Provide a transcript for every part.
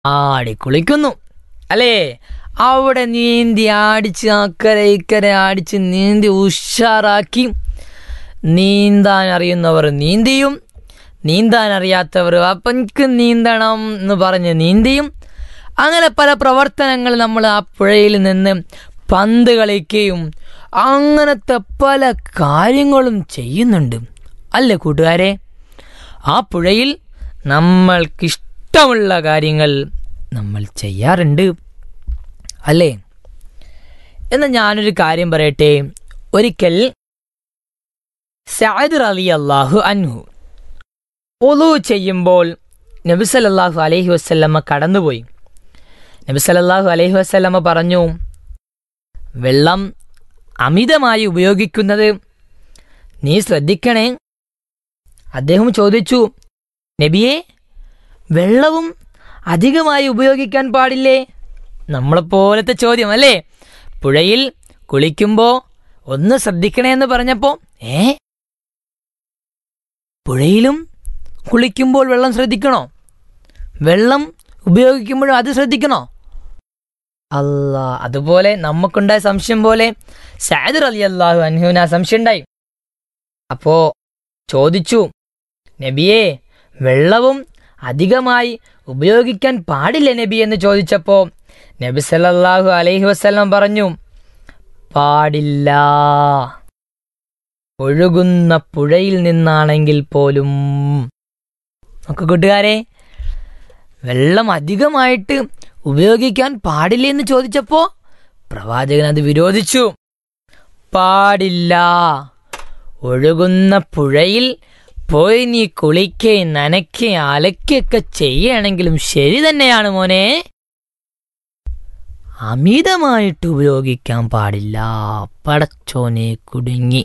ആടി കുളിക്കുന്നു അല്ലേ? അവിടെ നീന്തി അടിച്ച് അക്കരെ ഇക്കരെ അടിച്ച് നീന്തി ഉഷാറാക്കി, നീന്താൻ അറിയുന്നവർ നീന്തിയും നീന്താൻ അറിയാത്തവർ അപ്പൻക്ക് നീന്തണം എന്ന് പറഞ്ഞ് നീന്തിയും, അങ്ങനെ പല പ്രവർത്തനങ്ങൾ നമ്മൾ ആ പുഴയിൽ നിന്ന് പന്ത് കളിക്കുകയും അങ്ങനത്തെ പല കാര്യങ്ങളും ചെയ്യുന്നുണ്ട് അല്ലേ കൂട്ടുകാരെ? ആ പുഴയിൽ നമ്മൾക്കിഷ്ടമുള്ള കാര്യങ്ങൾ നമ്മൾ ചെയ്യാറുണ്ട് അല്ലേ? എന്നാൽ ഞാനൊരു കാര്യം പറയട്ടെ. ഒരിക്കൽ സഅദ് റളിയല്ലാഹു അൻഹു വുളു ചെയ്യുമ്പോൾ നബി സല്ലല്ലാഹു അലൈഹി വസല്ലമ കടന്നുപോയി. നബി സല്ലല്ലാഹു അലൈഹി വസല്ലമ പറഞ്ഞു, വെള്ളം അമിതമായി ഉപയോഗിക്കുന്നത് നീ ശ്രദ്ധിക്കണേ. അദ്ദേഹം ചോദിച്ചു, നബിയെ, വെള്ളവും അധികമായി ഉപയോഗിക്കാൻ പാടില്ലേ? നമ്മളെപ്പോലത്തെ ചോദ്യം അല്ലേ? പുഴയിൽ കുളിക്കുമ്പോൾ ഒന്ന് ശ്രദ്ധിക്കണേ എന്ന് പറഞ്ഞപ്പോൾ പുഴയിലും കുളിക്കുമ്പോൾ വെള്ളം ശ്രദ്ധിക്കണോ? വെള്ളം ഉപയോഗിക്കുമ്പോഴും അത് ശ്രദ്ധിക്കണോ? അല്ലാ, അതുപോലെ നമുക്കുണ്ടായ സംശയം പോലെ സഅദ് റളിയല്ലാഹു അൻഹുവിന് ആ സംശയം ഉണ്ടായി. അപ്പോ ചോദിച്ചു, നബിയെ, വെള്ളവും അധികമായി ഉപയോഗിക്കാൻ പാടില്ലേ നബി എന്ന് ചോദിച്ചപ്പോൾ നബി സല്ലല്ലാഹു അലൈഹി വസല്ലം പറഞ്ഞു, പാടില്ല. ഒഴുകുന്ന പുഴയിൽ നിന്നാണെങ്കിൽ പോലും. നമുക്ക് കൂട്ടുകാരെ, വെള്ളം അധികമായിട്ട് ഉപയോഗിക്കാൻ പാടില്ല എന്ന് ചോദിച്ചപ്പോൾ പ്രവാചകൻ അത് വിരോധിച്ചു. പാടില്ല. ഒഴുകുന്ന പുഴയിൽ പോയി നീ കുളിക്കുകയും നനയ്ക്കുകയും അലക്കുകയൊക്കെ ചെയ്യണമെങ്കിലും ശരി തന്നെയാണ് മോനെ, അമിതമായിട്ട് ഉപയോഗിക്കാൻ പാടില്ല. പടച്ചോനെ കുടുങ്ങി.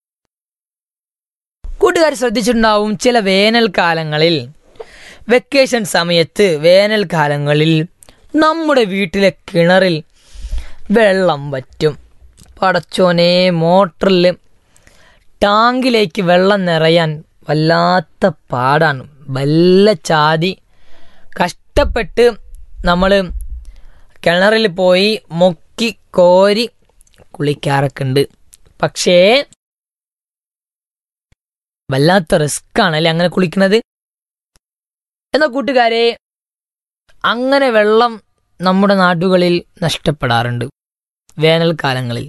കൂട്ടുകാർ ശ്രദ്ധിച്ചിട്ടുണ്ടാവും, ചില വേനൽക്കാലങ്ങളിൽ, വെക്കേഷൻ സമയത്ത് വേനൽക്കാലങ്ങളിൽ നമ്മുടെ വീട്ടിലെ കിണറിൽ വെള്ളം വറ്റും. പടച്ചോനെ, മോട്ടറിൽ ടാങ്കിലേക്ക് വെള്ളം നിറയാൻ വല്ലാത്ത പാടാണ്. വല്ല ചാതി കഷ്ടപ്പെട്ട് നമ്മൾ കിണറിൽ പോയി മുക്കി കോരി കുളിക്കാറൊക്കെ ഉണ്ട്. പക്ഷേ വല്ലാത്ത റിസ്ക് ആണല്ലേ അങ്ങനെ കുളിക്കുന്നത്. എന്നാൽ കൂട്ടുകാരെ, അങ്ങനെ വെള്ളം നമ്മുടെ നാടുകളിൽ നഷ്ടപ്പെടാറുണ്ട് വേനൽക്കാലങ്ങളിൽ.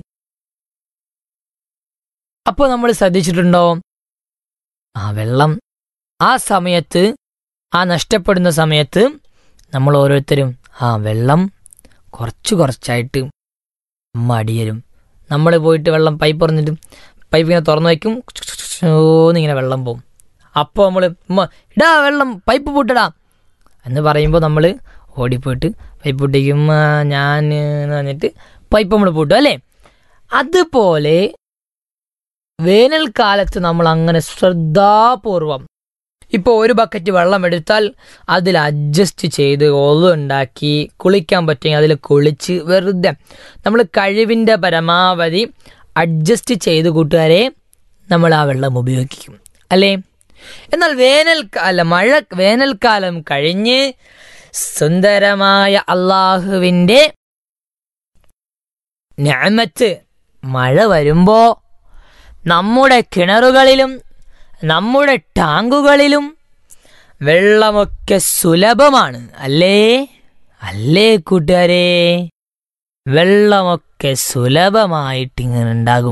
അപ്പോൾ നമ്മൾ ശ്രദ്ധിച്ചിട്ടുണ്ടോ, ആ വെള്ളം ആ സമയത്ത്, ആ നഷ്ടപ്പെടുന്ന സമയത്ത് നമ്മൾ ഓരോരുത്തരും ആ വെള്ളം കുറച്ചായിട്ട് അടിയരും. നമ്മൾ പോയിട്ട് വെള്ളം പൈപ്പ് തുറന്നിട്ട് പൈപ്പിങ്ങനെ തുറന്നു വയ്ക്കും, ഇങ്ങനെ വെള്ളം പോകും. അപ്പോൾ നമ്മൾ ഇടാ വെള്ളം, പൈപ്പ് പൂട്ടിടാ എന്ന് പറയുമ്പോൾ നമ്മൾ ഓടിപ്പോയിട്ട് പൈപ്പ് പൊട്ടിക്കും. ഞാൻ എന്ന് പറഞ്ഞിട്ട് പൈപ്പ് നമ്മൾ പൂട്ടും അല്ലേ? അതുപോലെ വേനൽക്കാലത്ത് നമ്മൾ അങ്ങനെ ശ്രദ്ധാപൂർവം ഇപ്പോൾ ഒരു ബക്കറ്റ് വെള്ളം എടുത്താൽ അതിൽ അഡ്ജസ്റ്റ് ചെയ്ത് ഉണ്ടാക്കി കുളിക്കാൻ പറ്റുമെങ്കിൽ അതിൽ കുളിച്ച് വെറുതെ നമ്മൾ കഴിവിൻ്റെ പരമാവധി അഡ്ജസ്റ്റ് ചെയ്ത് കൂട്ടുകാരെ നമ്മൾ ആ വെള്ളം ഉപയോഗിക്കും അല്ലേ? എന്നാൽ വേനൽക്കാലം കഴിഞ്ഞ് സുന്ദരമായ അള്ളാഹുവിൻ്റെ നിഅമത്ത് മഴ വരുമ്പോൾ നമ്മുടെ കിണറുകളിലും നമ്മുടെ ടാങ്കുകളിലും വെള്ളമൊക്കെ സുലഭമാണ് അല്ലേ കൂട്ടുകാരെ? വെള്ളമൊക്കെ സുലഭമായിട്ട് ഇങ്ങനെ ഉണ്ടാകും.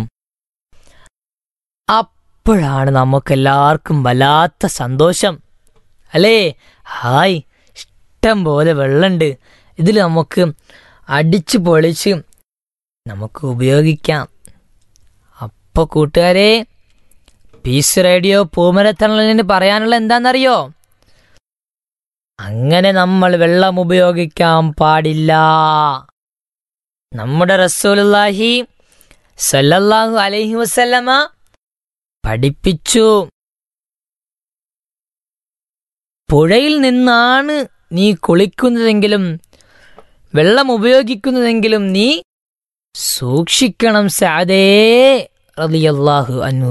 അപ്പോഴാണ് നമുക്കെല്ലാവർക്കും വല്ലാത്ത സന്തോഷം അല്ലേ? ഹായ്, ഇഷ്ടം പോലെ വെള്ളമുണ്ട്, ഇതിൽ നമുക്ക് അടിച്ചു പൊളിച്ച് നമുക്ക് ഉപയോഗിക്കാം. അപ്പോൾ കൂട്ടുകാരെ, പീസ് റേഡിയോ പൂമരത്തണലിന് പറയാനുള്ള എന്താണെന്നറിയോ? അങ്ങനെ നമ്മൾ വെള്ളം ഉപയോഗിക്കാൻ പാടില്ല. നമ്മുടെ റസൂലുള്ളാഹി സ്വല്ലല്ലാഹു അലൈഹി വസല്ലമ പഠിപ്പിച്ചു. പുഴയിൽ നിന്നാണ് നീ കുളിക്കുന്നതെങ്കിലും വെള്ളം ഉപയോഗിക്കുന്നതെങ്കിലും നീ സൂക്ഷിക്കണം സഅദേ റളിയല്ലാഹു അൻഹു.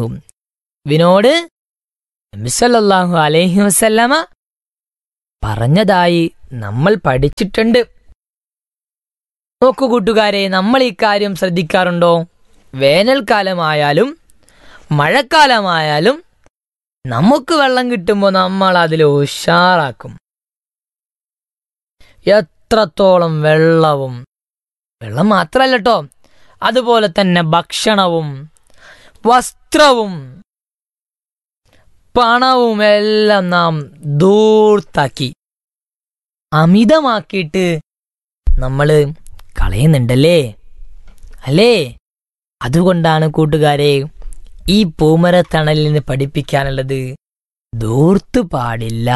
വിനോട് നബി സല്ലല്ലാഹു അലൈഹി വസല്ലമ പറഞ്ഞതായി നമ്മൾ പഠിച്ചിട്ടുണ്ട്. നോക്കൂ കൂട്ടുകാരെ, നമ്മൾ ഈ കാര്യം ശ്രദ്ധിക്കാറുണ്ടോ? വേനൽക്കാലമായാലും മഴക്കാലമായാലും നമുക്ക് വെള്ളം കിട്ടുമ്പോൾ നമ്മൾ അതിൽ ഉഷാറാക്കും. എത്രത്തോളം വെള്ളം മാത്രമല്ല കേട്ടോ, അതുപോലെ തന്നെ ഭക്ഷണവും വസ്ത്രവും പണവും എല്ലാം നാം ധൂർത്താക്കി അമിതമാക്കിയിട്ട് നമ്മൾ കളയുന്നുണ്ടല്ലേ, അല്ലേ? അതുകൊണ്ടാണ് കൂട്ടുകാരെ ഈ പൂമരത്തണലിന് പഠിപ്പിക്കാനുള്ളത്, ധൂർത്ത് പാടില്ല,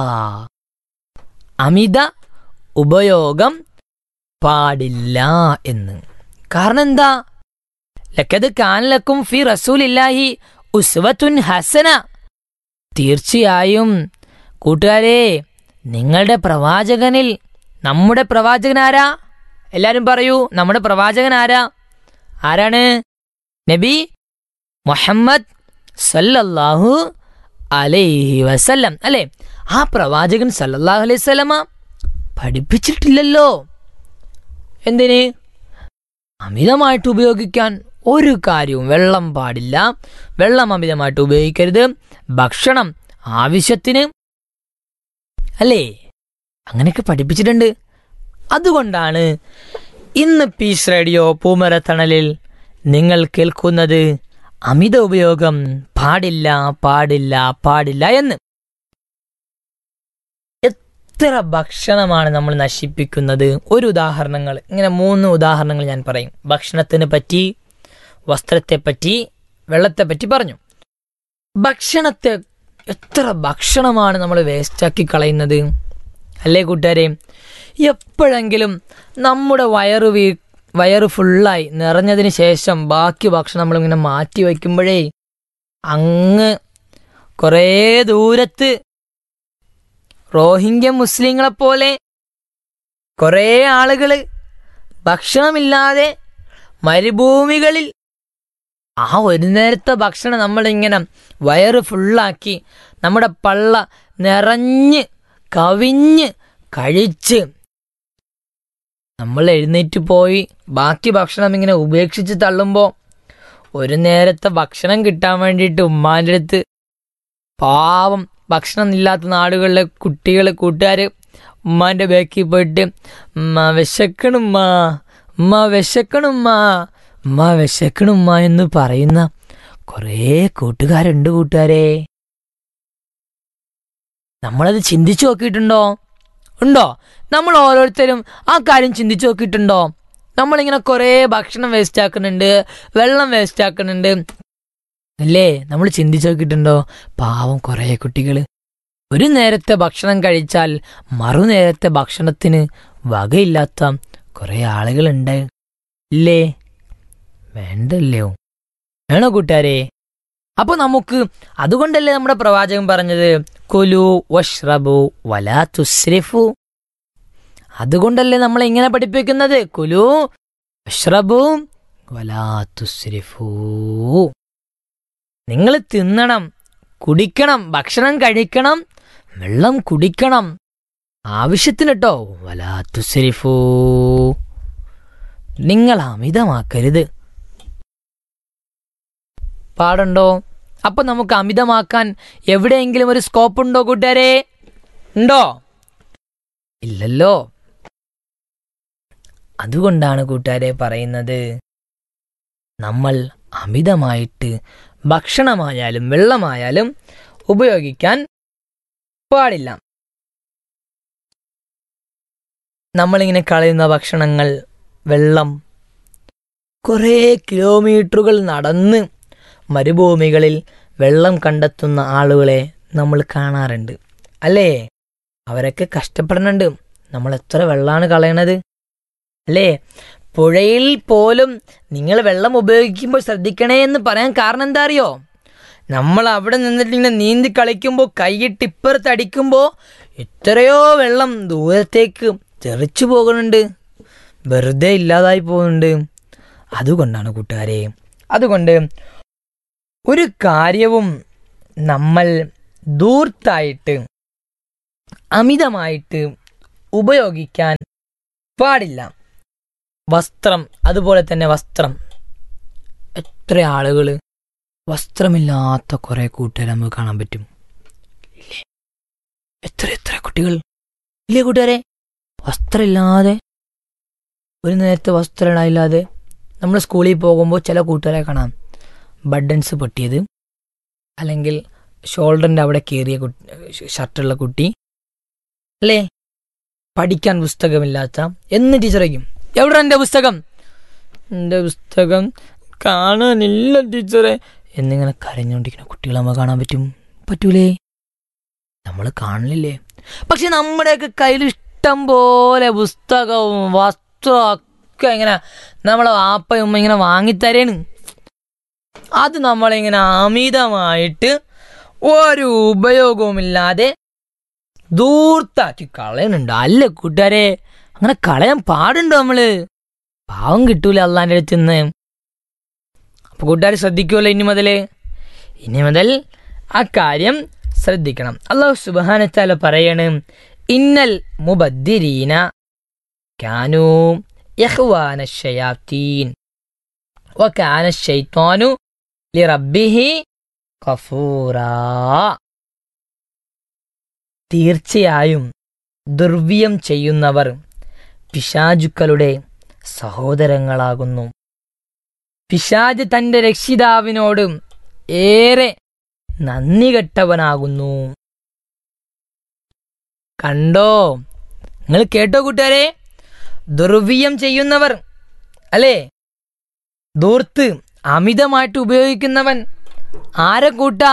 അമിത ഉപയോഗം പാടില്ല എന്ന്. കാരണം എന്താ? ലഖദ് കാന ലക്കും ഫി റസൂലില്ലാഹി ഉസ്വത്തുൻ ഹസന. തീർച്ചയായും കൂട്ടുകാരെ, നിങ്ങളുടെ പ്രവാചകനിൽ, നമ്മുടെ പ്രവാചകൻ ആരാ? എല്ലാരും പറയൂ, നമ്മുടെ പ്രവാചകൻ ആരാണ്? നബി മുഹമ്മദ് സല്ലല്ലാഹു അലൈഹി വസല്ലം, അല്ലേ? ആ പ്രവാചകൻ സല്ലല്ലാഹു അലൈഹി വസല്ലമ പഠിപ്പിച്ചിട്ടില്ലല്ലോ എന്തിന്? അമിതമായിട്ട് ഉപയോഗിക്കാൻ ഒരു കാര്യവും. വെള്ളം പാടില്ല, വെള്ളം അമിതമായിട്ട് ഉപയോഗിക്കരുത്, ഭക്ഷണം ആവശ്യത്തിന്, അല്ലേ? അങ്ങനെയൊക്കെ പഠിപ്പിച്ചിട്ടുണ്ട്. അതുകൊണ്ടാണ് ഇന്ന് പീസ് റേഡിയോ പൂമരത്തണലിൽ നിങ്ങൾ കേൾക്കുന്നത് അമിത ഉപയോഗം പാടില്ല പാടില്ല പാടില്ല എന്ന്. എത്ര ഭക്ഷണമാണ് നമ്മൾ നശിപ്പിക്കുന്നത്? ഒരു ഉദാഹരണങ്ങൾ, ഇങ്ങനെ 3 ഉദാഹരണങ്ങൾ ഞാൻ പറയും. ഭക്ഷണത്തിനെ പറ്റി, വസ്ത്രത്തെപ്പറ്റി, വെള്ളത്തെപ്പറ്റി പറഞ്ഞു. ഭക്ഷണത്തെ, എത്ര ഭക്ഷണമാണ് നമ്മൾ വേസ്റ്റാക്കി കളയുന്നത്, അല്ലേ കൂട്ടുകാരെ? എപ്പോഴെങ്കിലും നമ്മുടെ വയറ് ഫുള്ളായി നിറഞ്ഞതിന് ശേഷം ബാക്കി ഭക്ഷണം നമ്മളിങ്ങനെ മാറ്റി വയ്ക്കുമ്പോഴേ അങ്ങ് കുറേ ദൂരത്ത് റോഹിംഗ്യ മുസ്ലിങ്ങളെപ്പോലെ കുറേ ആളുകൾ ഭക്ഷണമില്ലാതെ മരുഭൂമികളിൽ ആ ഒരു നേരത്തെ ഭക്ഷണം നമ്മളിങ്ങനെ വയറ് ഫുള്ളാക്കി നമ്മുടെ പള്ള നിറഞ്ഞ് കവിഞ്ഞ് കഴിച്ച് നമ്മൾ എഴുന്നേറ്റ് പോയി ബാക്കി ഭക്ഷണം ഇങ്ങനെ ഉപേക്ഷിച്ച് തള്ളുമ്പോൾ ഒരു നേരത്തെ ഭക്ഷണം കിട്ടാൻ വേണ്ടിയിട്ട് ഉമ്മാൻ്റെ അടുത്ത്, പാവം ഭക്ഷണം ഇല്ലാത്ത നാടുകളിലെ കൂട്ടുകാർ ഉമ്മാൻ്റെ ബാക്കിൽ പോയിട്ട് ഉമ്മ വിശക്കണുമ്മ, ഉമ്മ വിശക്കണുമ്മ, ഉമ്മ വിശക്കണുമ്മ എന്ന് പറയുന്ന കുറേ കൂട്ടുകാരുണ്ട് കൂട്ടുകാരെ. നമ്മളത് ചിന്തിച്ചു നോക്കിയിട്ടുണ്ടോ? ഉണ്ടോ? നമ്മൾ ഓരോരുത്തരും ആ കാര്യം ചിന്തിച്ചു നോക്കിയിട്ടുണ്ടോ? നമ്മളിങ്ങനെ കുറേ ഭക്ഷണം വേസ്റ്റ് ആക്കുന്നുണ്ട്, വെള്ളം വേസ്റ്റ് ആക്കുന്നുണ്ട്, അല്ലേ? നമ്മൾ ചിന്തിച്ചു നോക്കിയിട്ടുണ്ടോ? പാവം കുറേ കുട്ടികൾ ഒരു നേരത്തെ ഭക്ഷണം കഴിച്ചാൽ മറുനേരത്തെ ഭക്ഷണത്തിന് വകയില്ലാത്ത കുറേ ആളുകളുണ്ട്, ഇല്ലേ? വേണ്ടല്ലോ, വേണോ കൂട്ടുകാരെ? അപ്പൊ നമുക്ക് അതുകൊണ്ടല്ലേ നമ്മുടെ പ്രവാചകൻ പറഞ്ഞത് കുലു വഷ്റബു വലാ തുസ്രിഫു. അതുകൊണ്ടല്ലേ നമ്മളെ ഇങ്ങനെ പഠിപ്പിക്കുന്നത്, കുലു വഷ്റബു വലാ തുസ്രിഫു. നിങ്ങൾ തിന്നണം, കുടിക്കണം, ഭക്ഷണം കഴിക്കണം, വെള്ളം കുടിക്കണം, ആവശ്യത്തിന് കേട്ടോ. വലാ തുസ്രിഫു, നിങ്ങൾ അമിതമാക്കരുത്. പാടുണ്ടോ? അപ്പൊ നമുക്ക് അമിതമാക്കാൻ എവിടെയെങ്കിലും ഒരു സ്കോപ്പ് ഉണ്ടോ കൂട്ടുകാരെ? ഉണ്ടോ? ഇല്ലല്ലോ. അതുകൊണ്ടാണ് കൂട്ടുകാരെ പറയുന്നത്, നമ്മൾ അമിതമായിട്ട് ഭക്ഷണമായാലും വെള്ളമായാലും ഉപയോഗിക്കാൻ പാടില്ല. നമ്മളിങ്ങനെ കളയുന്ന ഭക്ഷണങ്ങൾ, വെള്ളം, കുറേ കിലോമീറ്ററുകൾ നടന്ന് മരുഭൂമികളിൽ വെള്ളം കണ്ടെത്തുന്ന ആളുകളെ നമ്മൾ കാണാറുണ്ട്, അല്ലേ? അവരൊക്കെ കഷ്ടപ്പെടുന്നുണ്ട്. നമ്മൾ എത്ര വെള്ളമാണ് കളയണത്, അല്ലേ? പുഴയിൽ പോലും നിങ്ങൾ വെള്ളം ഉപയോഗിക്കുമ്പോൾ ശ്രദ്ധിക്കണേ എന്ന് പറയാൻ കാരണം എന്താ അറിയോ? നമ്മൾ അവിടെ നിന്നിട്ട് ഇങ്ങനെ നീന്തി കളിക്കുമ്പോൾ കൈയിട്ട് ഇപ്പുറത്തടിക്കുമ്പോൾ എത്രയോ വെള്ളം ദൂരത്തേക്ക് തെറിച്ചു പോകുന്നുണ്ട്, വെറുതെ ഇല്ലാതായി പോകുന്നുണ്ട്. അതുകൊണ്ടാണ് കൂട്ടുകാരെ, അതുകൊണ്ട് ഒരു കാര്യവും നമ്മൾ ധൂർത്തായിട്ട് അമിതമായിട്ട് ഉപയോഗിക്കാൻ പാടില്ല. വസ്ത്രം, അതുപോലെ തന്നെ വസ്ത്രം. എത്ര ആളുകൾ വസ്ത്രമില്ലാത്ത കുറെ കൂട്ടുകാരെ നമുക്ക് കാണാൻ പറ്റും ഇല്ലേ? എത്ര കുട്ടികൾ ഇല്ലേ കൂട്ടുകാരെ? വസ്ത്രമില്ലാതെ, ഒരു നേരത്തെ വസ്ത്രം ഇല്ലാതെ നമ്മൾ സ്കൂളിൽ പോകുമ്പോൾ ചില കൂട്ടുകാരെ കാണാം ബട്ടൺസ് പൊട്ടിയത്, അല്ലെങ്കിൽ ഷോൾഡറിൻ്റെ അവിടെ കയറിയ ഷർട്ടുള്ള കുട്ടി അല്ലേ? പഠിക്കാൻ പുസ്തകമില്ലാത്ത, എന്ന് ടീച്ചർ വയ്ക്കും, എവിടെ എൻ്റെ പുസ്തകം, എൻ്റെ പുസ്തകം കാണാനില്ല ടീച്ചറെ എന്നിങ്ങനെ കരഞ്ഞുകൊണ്ടിരിക്കുന്ന കുട്ടികളെ നമുക്ക് കാണാൻ പറ്റൂലേ? നമ്മൾ കാണില്ലേ? പക്ഷെ നമ്മുടെയൊക്കെ കയ്യിൽ ഇഷ്ടം പോലെ പുസ്തകവും വസ്ത്രവും ഒക്കെ ഇങ്ങനെ നമ്മളെ വാപ്പയും ഉമ്മ ഇങ്ങനെ വാങ്ങിത്തരേണ്. അത് നമ്മളിങ്ങനെ അമിതമായിട്ട് ഒരു ഉപയോഗവുമില്ലാതെ ദൂർത്താക്കി കളയുന്നുണ്ട്. അല്ലേ കൂട്ടുകാരെ? അങ്ങനെ കളയാൻ പാടുണ്ടോ? നമ്മള് പാവം കിട്ടൂല അള്ളാന്റെ അടുത്ത് നിന്ന്. അപ്പൊ കൂട്ടുകാർ ശ്രദ്ധിക്കുമല്ലോ, ഇനി മുതൽ ആ കാര്യം ശ്രദ്ധിക്കണം. അല്ലാഹു സുബ്ഹാനഹു വ തആല പറയാണ്, ഇന്നൽ മുബദ്ദിരീന കാനൂ ഇഖ്വാന ശയാത്തീൻ വകാന ശൈത്വാനു ലിറബ്ബിഹി ഗഫൂറാ. തീർച്ചയായും ദുർവ്യം ചെയ്യുന്നവർ പിശാചുക്കളുടെ സഹോദരങ്ങളാകുന്നു. പിശാച് തന്റെ രക്ഷിതാവിനോട് ഏറെ നന്ദി കെട്ടവനാകുന്നു. കണ്ടോ? നിങ്ങൾ കേട്ടോ കൂട്ടുകാരെ? ദുർവ്യം ചെയ്യുന്നവർ അല്ലേ? ദൂർത്ത് അമിതമായിട്ട് ഉപയോഗിക്കുന്നവൻ ആരെ കൂട്ടാ?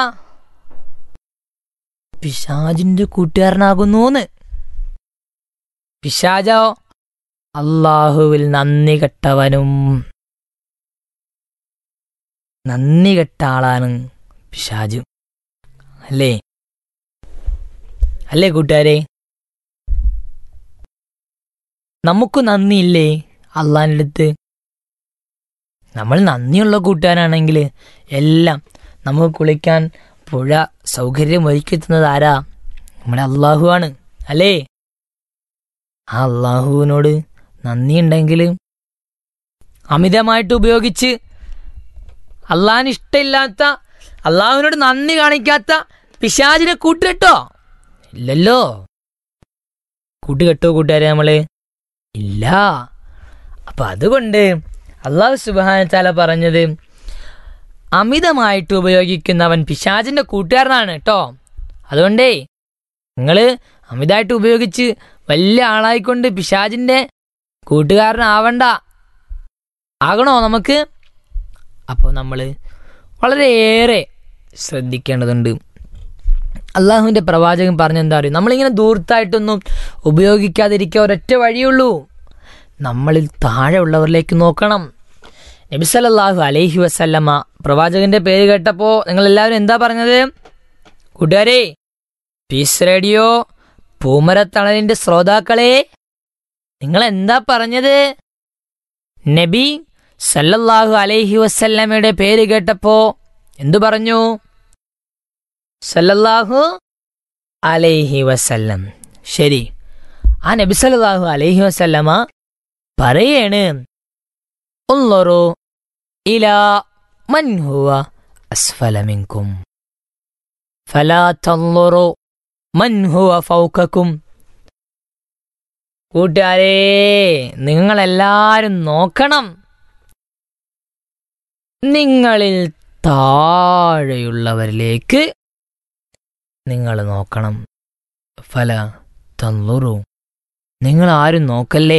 പിശാചിന്റെ കൂട്ടുകാരനാകുന്നൂന്ന്. പിശാചോ അല്ലാഹുവിൽ നന്ദി കെട്ടവനും. നന്ദി കെട്ട ആളാണ് പിശാച്. അല്ലേ കൂട്ടുകാരെ? നമുക്ക് നന്ദിയില്ലേ അള്ളാഹിന്റെ അടുത്ത്? നമ്മൾ നന്ദിയുള്ള കൂട്ടുകാരാണെങ്കിൽ എല്ലാം നമുക്ക് കുളിക്കാൻ പുഴ സൗകര്യം ഒരുക്കിത്തുന്നത് ആരാ? നമ്മുടെ അള്ളാഹു ആണ്. അല്ലേ? ആ അള്ളാഹുവിനോട് നന്ദിയുണ്ടെങ്കിൽ അമിതമായിട്ട് ഉപയോഗിച്ച് അള്ളാഹിന് ഇഷ്ടമില്ലാത്ത, അള്ളാഹുവിനോട് നന്ദി കാണിക്കാത്ത പിശാചിനെ കൂട്ടുകെട്ടോ? ഇല്ലല്ലോ. കൂട്ടുകെട്ടോ കൂട്ടുകാരെ നമ്മള്? ഇല്ല. അപ്പൊ അതുകൊണ്ട് അല്ലാഹു സുബ്ഹാനഹു വ തആല പറഞ്ഞത് അമിതമായിട്ട് ഉപയോഗിക്കുന്നവൻ പിശാചിന്റെ കൂട്ടുകാരനാണ് കേട്ടോ. അതുകൊണ്ടേ നിങ്ങൾ അമിതമായിട്ട് ഉപയോഗിച്ച് വലിയ ആളായിക്കൊണ്ട് പിശാചിന്റെ കൂട്ടുകാരനാവണ്ട. ആകണോ നമുക്ക്? അപ്പോൾ നമ്മൾ വളരെയേറെ ശ്രദ്ധിക്കേണ്ടതുണ്ട്. അള്ളാഹുവിൻ്റെ പ്രവാചകൻ പറഞ്ഞെന്താ അറിയും? നമ്മളിങ്ങനെ ദൂർത്തായിട്ടൊന്നും ഉപയോഗിക്കാതിരിക്കുക ഒരൊറ്റ വഴിയുള്ളൂ. നമ്മളിൽ താഴെ ഉള്ളവരിലേക്ക് നോക്കണം. നബി സല്ലല്ലാഹു അലൈഹി വസല്ലമ പ്രവാചകന്റെ പേര് കേട്ടപ്പോൾ നിങ്ങളെല്ലാവരും എന്താ പറഞ്ഞത്? കൂട്ടുകാരെ, പീസ് റേഡിയോ പൂമരത്തണലിന്റെ ശ്രോതാക്കളെ, നിങ്ങൾ എന്താ പറഞ്ഞത്? നബി സല്ലല്ലാഹു അലൈഹി വസല്ലമയുടെ പേര് കേട്ടപ്പോ എന്തു പറഞ്ഞു? സല്ലല്ലാഹു അലൈഹി വസല്ലം. ശരി, ആ നബി സല്ലല്ലാഹു അലൈഹി വസല്ലമ പറയാണ്, ഉൻളുറു ഇലാ മൻ ഹുവ അസ്ഫല മിൻകും ഫലാ തൻളുറു മൻ ഹുവ ഫൗകക്കും. കൂട്ടുകാരേ, നിങ്ങളെല്ലാരും നോക്കണം, നിങ്ങളിൽ താഴെയുള്ളവരിലേക്ക് നിങ്ങൾ നോക്കണം. ഫല തൻളുറു, നിങ്ങൾ ആരും നോക്കല്ലേ,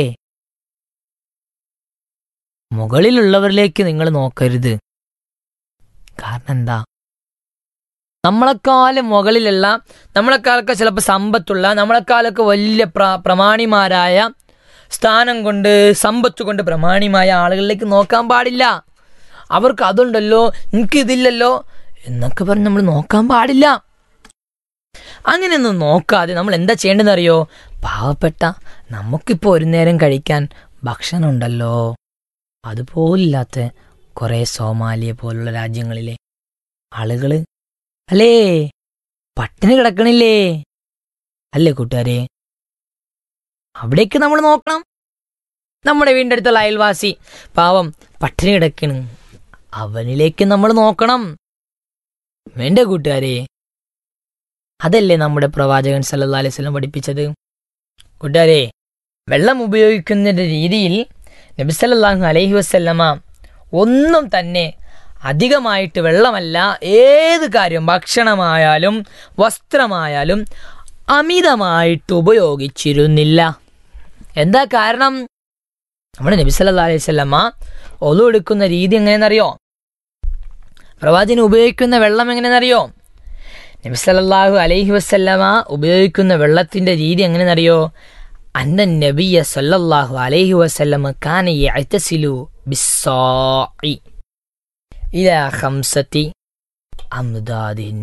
മുകളിലുള്ളവരിലേക്ക് നിങ്ങൾ നോക്കരുത്. കാരണം എന്താ? നമ്മളെക്കാളും മുകളിലുള്ള, നമ്മളെക്കാളൊക്കെ ചിലപ്പോൾ സമ്പത്തുള്ള, നമ്മളെക്കാളൊക്കെ വലിയ പ്രമാണിമാരായ, സ്ഥാനം കൊണ്ട് സമ്പത്ത് കൊണ്ട് പ്രമാണിമായ ആളുകളിലേക്ക് നോക്കാൻ പാടില്ല. അവർക്ക് അതുണ്ടല്ലോ, എനിക്കിതില്ലല്ലോ എന്നൊക്കെ പറഞ്ഞ് നമ്മൾ നോക്കാൻ പാടില്ല. അങ്ങനെയൊന്നും നോക്കാതെ നമ്മൾ എന്താ ചെയ്യേണ്ടതെന്ന് അറിയോ? പാവപ്പെട്ട, നമുക്കിപ്പോൾ ഒരു നേരം കഴിക്കാൻ ഭക്ഷണം ഉണ്ടല്ലോ, അതുപോലില്ലാത്ത കുറേ സോമാലിയ പോലുള്ള രാജ്യങ്ങളിലെ ആളുകൾ അല്ലേ, പട്ടിണി കിടക്കണില്ലേ? അല്ലേ കൂട്ടുകാരെ? അവിടേക്ക് നമ്മൾ നോക്കണം. നമ്മുടെ വീടിൻ്റെ അടുത്തുള്ള അയൽവാസി പാവം പട്ടിണി കിടക്കണ്, അവനിലേക്ക് നമ്മൾ നോക്കണം. വേണ്ട കൂട്ടുകാരെ, അതല്ലേ നമ്മുടെ പ്രവാചകൻ സല്ലല്ലാഹു അലൈഹി വസല്ലം പഠിപ്പിച്ചത്. കൂട്ടുകാരെ, വെള്ളം ഉപയോഗിക്കുന്ന രീതിയിൽ നബി സല്ലല്ലാഹു അലൈഹി വസല്ലമ ഒന്നും തന്നെ അധികമായിട്ട് വെള്ളമല്ല ഏത് കാര്യം, ഭക്ഷണമായാലും വസ്ത്രമായാലും അമിതമായിട്ട് ഉപയോഗിച്ചിരുന്നില്ല. എന്താ കാരണം? നമ്മുടെ നബി സല്ലല്ലാഹു അലൈഹി വസല്ലമ ഒളു എടുക്കുന്ന രീതി എങ്ങനെയെന്നറിയോ? പ്രവാചകൻ ഉപയോഗിക്കുന്ന വെള്ളം എങ്ങനെയെന്നറിയോ? നബി സല്ലല്ലാഹു അലൈഹി വസല്ലമ ഉപയോഗിക്കുന്ന വെള്ളത്തിൻ്റെ രീതി എങ്ങനെയെന്നറിയോ? അന്ന നബിയ സല്ലല്ലാഹു അലൈഹി വസല്ലമ കാന യഅ്തസിലു ബിസ്സാഇ ഇലാ ഖംസതി അംദാദിൻ.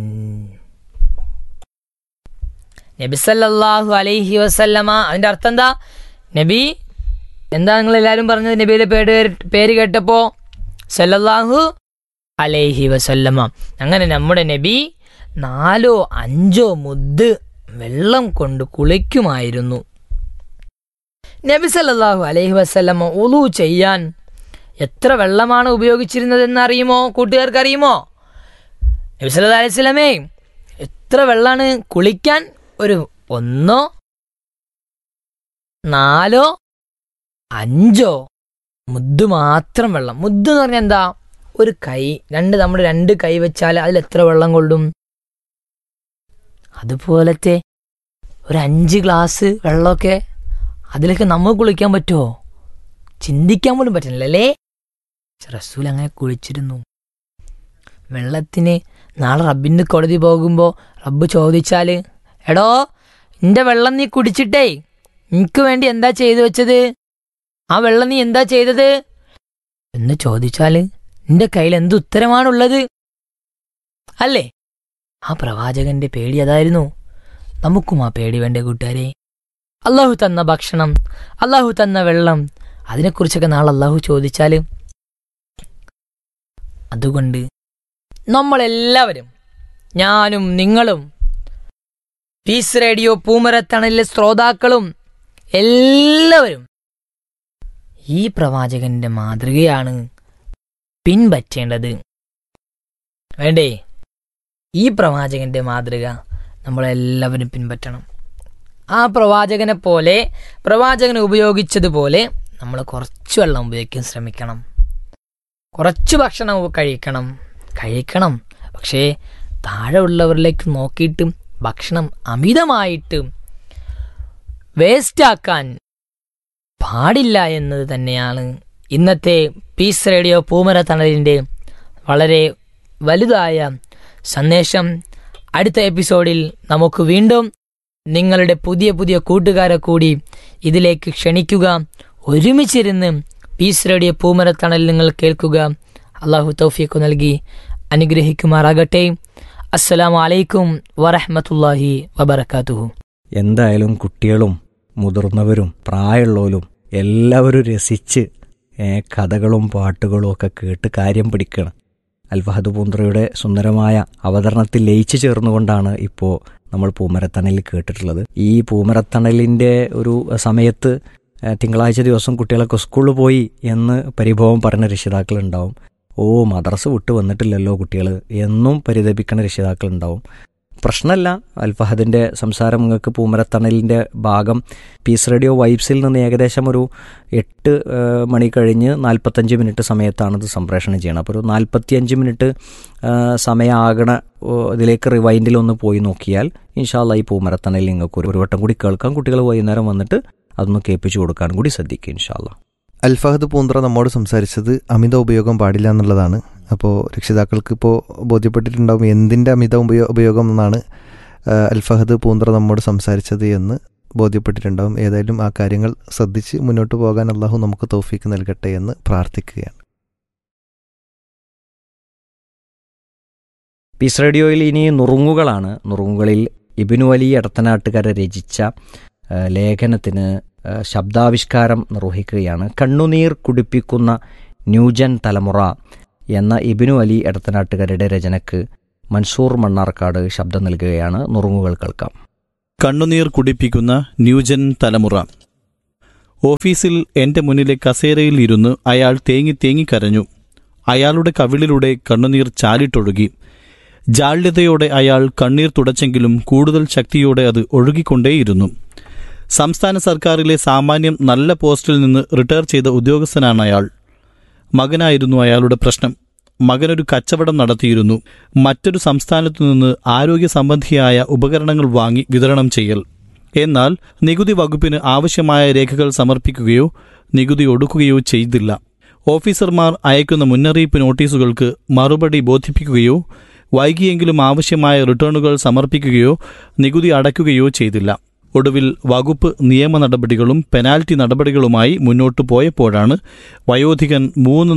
നബി സല്ലല്ലാഹു അലൈഹി വസല്ലമ, അതിൻ്റെ അർത്ഥം എന്താ? നബി എന്താ നിങ്ങളെല്ലാവരും പറഞ്ഞത്? നബിയുടെ പേര് കേട്ടപ്പോൾ സല്ലല്ലാഹു അലൈഹി വസല്ലമ. അങ്ങനെ നമ്മുടെ നബി 4-5 മുദ്ദ് വെള്ളം കൊണ്ട് കുളിക്കുമായിരുന്നു. നബി സല്ലല്ലാഹു അലൈഹി വസല്ലമ ഉളു ചെയ്യാൻ എത്ര വെള്ളമാണ് ഉപയോഗിച്ചിരുന്നതെന്ന് അറിയുമോ? കൂട്ടുകാർക്ക് അറിയുമോ? നബി സല്ലല്ലാഹു അലൈഹി വസല്ലമേ എത്ര വെള്ളമാണ് കുളിക്കാൻ? ഒരു 1, 4, 5 മുദ്ദ് മാത്രം വെള്ളം. മുദ്ദ് എന്ന് പറഞ്ഞാൽ എന്താ? ഒരു കൈ, നമ്മുടെ 2 കൈ വെച്ചാൽ അതിൽ എത്ര വെള്ളം കൊള്ളും? അതുപോലത്തെ ഒരു 5 ഗ്ലാസ് വെള്ളമൊക്കെ അതിലൊക്കെ നമ്മൾ കുളിക്കാൻ പറ്റുമോ? ചിന്തിക്കാൻ പോലും പറ്റുന്നില്ലല്ലേ. റസൂൽ അങ്ങനെ കുളിച്ചിരുന്നു. വെള്ളത്തിന് നാളെ റബ്ബിൻ്റെ കോടതി പോകുമ്പോൾ റബ്ബ് ചോദിച്ചാൽ, എടോ നിന്റെ വെള്ളം നീ കുടിച്ചിട്ടേ എനിക്ക് വേണ്ടി എന്താ ചെയ്തു വെച്ചത്? ആ വെള്ളം നീ എന്താ ചെയ്തത് എന്ന് ചോദിച്ചാൽ നിന്റെ കയ്യിൽ എന്ത് ഉത്തരമാണുള്ളത്? അല്ലേ? ആ പ്രവാചകന്റെ പേടി അതായിരുന്നു. നമുക്കും ആ പേടി വേണ്ടേ കൂട്ടുകാരെ? അള്ളാഹു തന്ന ഭക്ഷണം, അള്ളാഹു തന്ന വെള്ളം, അതിനെക്കുറിച്ചൊക്കെ നാളെ അള്ളാഹു ചോദിച്ചാൽ. അതുകൊണ്ട് നമ്മളെല്ലാവരും, ഞാനും നിങ്ങളും, പീസ് റേഡിയോ പൂമരത്തണലിലെ ശ്രോതാക്കളും എല്ലാവരും ഈ പ്രവാചകന്റെ മാതൃകയാണ് പിൻപറ്റേണ്ടത്. വേണ്ടേ? ഈ പ്രവാചകന്റെ മാതൃക നമ്മളെല്ലാവരും പിൻപറ്റണം. ആ പ്രവാചകനെ പോലെ, പ്രവാചകൻ ഉപയോഗിച്ചതുപോലെ നമ്മൾ കുറച്ച് വെള്ളം ഉപയോഗിക്കാൻ ശ്രമിക്കണം. കുറച്ച് ഭക്ഷണം കഴിക്കണം. പക്ഷേ താഴെ ഉള്ളവരിലേക്ക് നോക്കിയിട്ട് ഭക്ഷണം അമിതമായിട്ട് വേസ്റ്റാക്കാൻ പാടില്ല എന്നത് തന്നെയാണ് ഇന്നത്തെ പീസ് റേഡിയോ പൂമരത്തണലിൻ്റെ വളരെ വലുതായ സന്ദേശം. അടുത്ത എപ്പിസോഡിൽ നമുക്ക് വീണ്ടും നിങ്ങളുടെ പുതിയ പുതിയ കൂട്ടുകാരെ കൂടി ഇതിലേക്ക് ക്ഷണിക്കുക. ഒരുമിച്ചിരുന്ന് പീസ് റേഡിയോ പൂമരത്തണൽ നിങ്ങൾ കേൾക്കുക. അള്ളാഹു തൗഫീഖ് നൽകി അനുഗ്രഹിക്കുമാറാകട്ടെ. അസ്സലാമു അലൈക്കും വറഹ്മത്തുള്ളാഹി വബറകാതുഹു. എന്തായാലും കുട്ടികളും മുതിർന്നവരും പ്രായമുള്ളവരും എല്ലാവരും രസിച്ച് കഥകളും പാട്ടുകളും ഒക്കെ കേട്ട് കാര്യം പഠിക്കണം. അൽഫഹദ് പൂന്ത്രയുടെ സുന്ദരമായ അവതരണത്തിൽ ലയിച്ചു ചേർന്നുകൊണ്ടാണ് ഇപ്പോൾ നമ്മൾ പൂമരത്തണലിൽ കേട്ടിട്ടുള്ളത്. ഈ പൂമരത്തണലിൻ്റെ ഒരു സമയത്ത് തിങ്കളാഴ്ച ദിവസം കുട്ടികളൊക്കെ സ്കൂളിൽ പോയി എന്ന് പരിഭവം പറഞ്ഞ രക്ഷിതാക്കളുണ്ടാവും. മദ്രസ വിട്ട് വന്നിട്ടില്ലല്ലോ കുട്ടികൾ എന്നും പരിതപിക്കുന്ന രക്ഷിതാക്കളുണ്ടാവും. പ്രശ്നമല്ല, അൽഫഹദിൻ്റെ സംസാരം നിങ്ങൾക്ക് പൂമരത്തണലിൻ്റെ ഭാഗം പീസ് റേഡിയോ വൈബ്സിൽ നിന്ന് ഏകദേശം ഒരു 8 മണി കഴിഞ്ഞ് 45 മിനിറ്റ് സമയത്താണിത് സംപ്രേഷണം ചെയ്യണം. അപ്പോൾ ഒരു 45 മിനിറ്റ് സമയമാകണ ഇതിലേക്ക് റിവൈൻഡിലൊന്ന് പോയി നോക്കിയാൽ ഇൻഷാ അല്ലാഹ് ഈ പൂമരത്തണലിൽ നിങ്ങൾക്ക് ഒരു വട്ടം കൂടി കേൾക്കാം. കുട്ടികൾ വൈകുന്നേരം വന്നിട്ട് അതൊന്ന് കേൾപ്പിച്ചു കൊടുക്കാനും കൂടി ശ്രദ്ധിക്കുക ഇൻഷാ അല്ലാഹ്. അൽഫഹദ് പൂന്ത്ര നമ്മോട് സംസാരിച്ചത് അമിത ഉപയോഗം പാടില്ല എന്നുള്ളതാണ്. അപ്പോൾ രക്ഷിതാക്കൾക്ക് ഇപ്പോൾ ബോധ്യപ്പെട്ടിട്ടുണ്ടാവും എന്തിൻ്റെ അമിത ഉപയോഗം എന്നാണ് അൽഫഹദ് പൂന്ത്ര നമ്മോട് സംസാരിച്ചത് എന്ന് ബോധ്യപ്പെട്ടിട്ടുണ്ടാവും. ഏതായാലും ആ കാര്യങ്ങൾ ശ്രദ്ധിച്ച് മുന്നോട്ട് പോകാൻ അള്ളാഹു നമുക്ക് തൗഫീക്ക് നൽകട്ടെ എന്ന് പ്രാർത്ഥിക്കുകയാണ്. പീസ് റേഡിയോയിൽ ഇനി നുറുങ്ങുകളാണ്. നുറുങ്ങുകളിൽ ഇബ്നു അലി എടത്തനാട്ടുകാരെ രചിച്ച ലേഖനത്തിന് ശബ്ദാവിഷ്കാരം നിർവഹിക്കുകയാണ്. കണ്ണുനീർ കുടിപ്പിക്കുന്ന ന്യൂജൻ തലമുറ എന്ന ഇബ്നു അലി എടത്തനാട്ടുകാരുടെ രചനയ്ക്ക് മൻസൂർ മണ്ണാർക്കാട് ശബ്ദം നൽകുകയാണ്. നുറുങ്ങുകൾ കേൾക്കാം. കണ്ണുനീർ കുടിപ്പിക്കുന്ന ന്യൂജൻ തലമുറ. ഓഫീസിൽ എൻ്റെ മുന്നിലെ കസേരയിൽ ഇരുന്ന് അയാൾ തേങ്ങി തേങ്ങി കരഞ്ഞു. അയാളുടെ കവിളിലൂടെ കണ്ണുനീർ ചാലിട്ടൊഴുകി. ജാള്യതയോടെ അയാൾ കണ്ണീർ തുടച്ചെങ്കിലും കൂടുതൽ ശക്തിയോടെ അത് ഒഴുകിക്കൊണ്ടേയിരുന്നു. സംസ്ഥാന സർക്കാരിലെ സാമാന്യം നല്ല പോസ്റ്റിൽ നിന്ന് റിട്ടയർ ചെയ്ത ഉദ്യോഗസ്ഥനാണ് അയാൾ. മകനായിരുന്നു അയാളുടെ പ്രശ്നം. മകനൊരു കച്ചവടം നടത്തിയിരുന്നു. മറ്റൊരു സംസ്ഥാനത്തു നിന്ന് ആരോഗ്യ സംബന്ധിയായ ഉപകരണങ്ങൾ വാങ്ങി വിതരണം ചെയ്യൽ. എന്നാൽ നികുതി വകുപ്പിന് ആവശ്യമായ രേഖകൾ സമർപ്പിക്കുകയോ നികുതി ഒടുക്കുകയോ ചെയ്തില്ല. ഓഫീസർമാർ അയക്കുന്ന മുന്നറിയിപ്പ് നോട്ടീസുകൾക്ക് മറുപടി ബോധിപ്പിക്കുകയോ വൈകിയെങ്കിലും ആവശ്യമായ റിട്ടേണുകൾ സമർപ്പിക്കുകയോ നികുതി അടയ്ക്കുകയോ ചെയ്തില്ല. ഒടുവിൽ വകുപ്പ് നിയമ നടപടികളും പെനാൽറ്റി നടപടികളുമായി മുന്നോട്ടു പോയപ്പോഴാണ് വയോധികൻ 3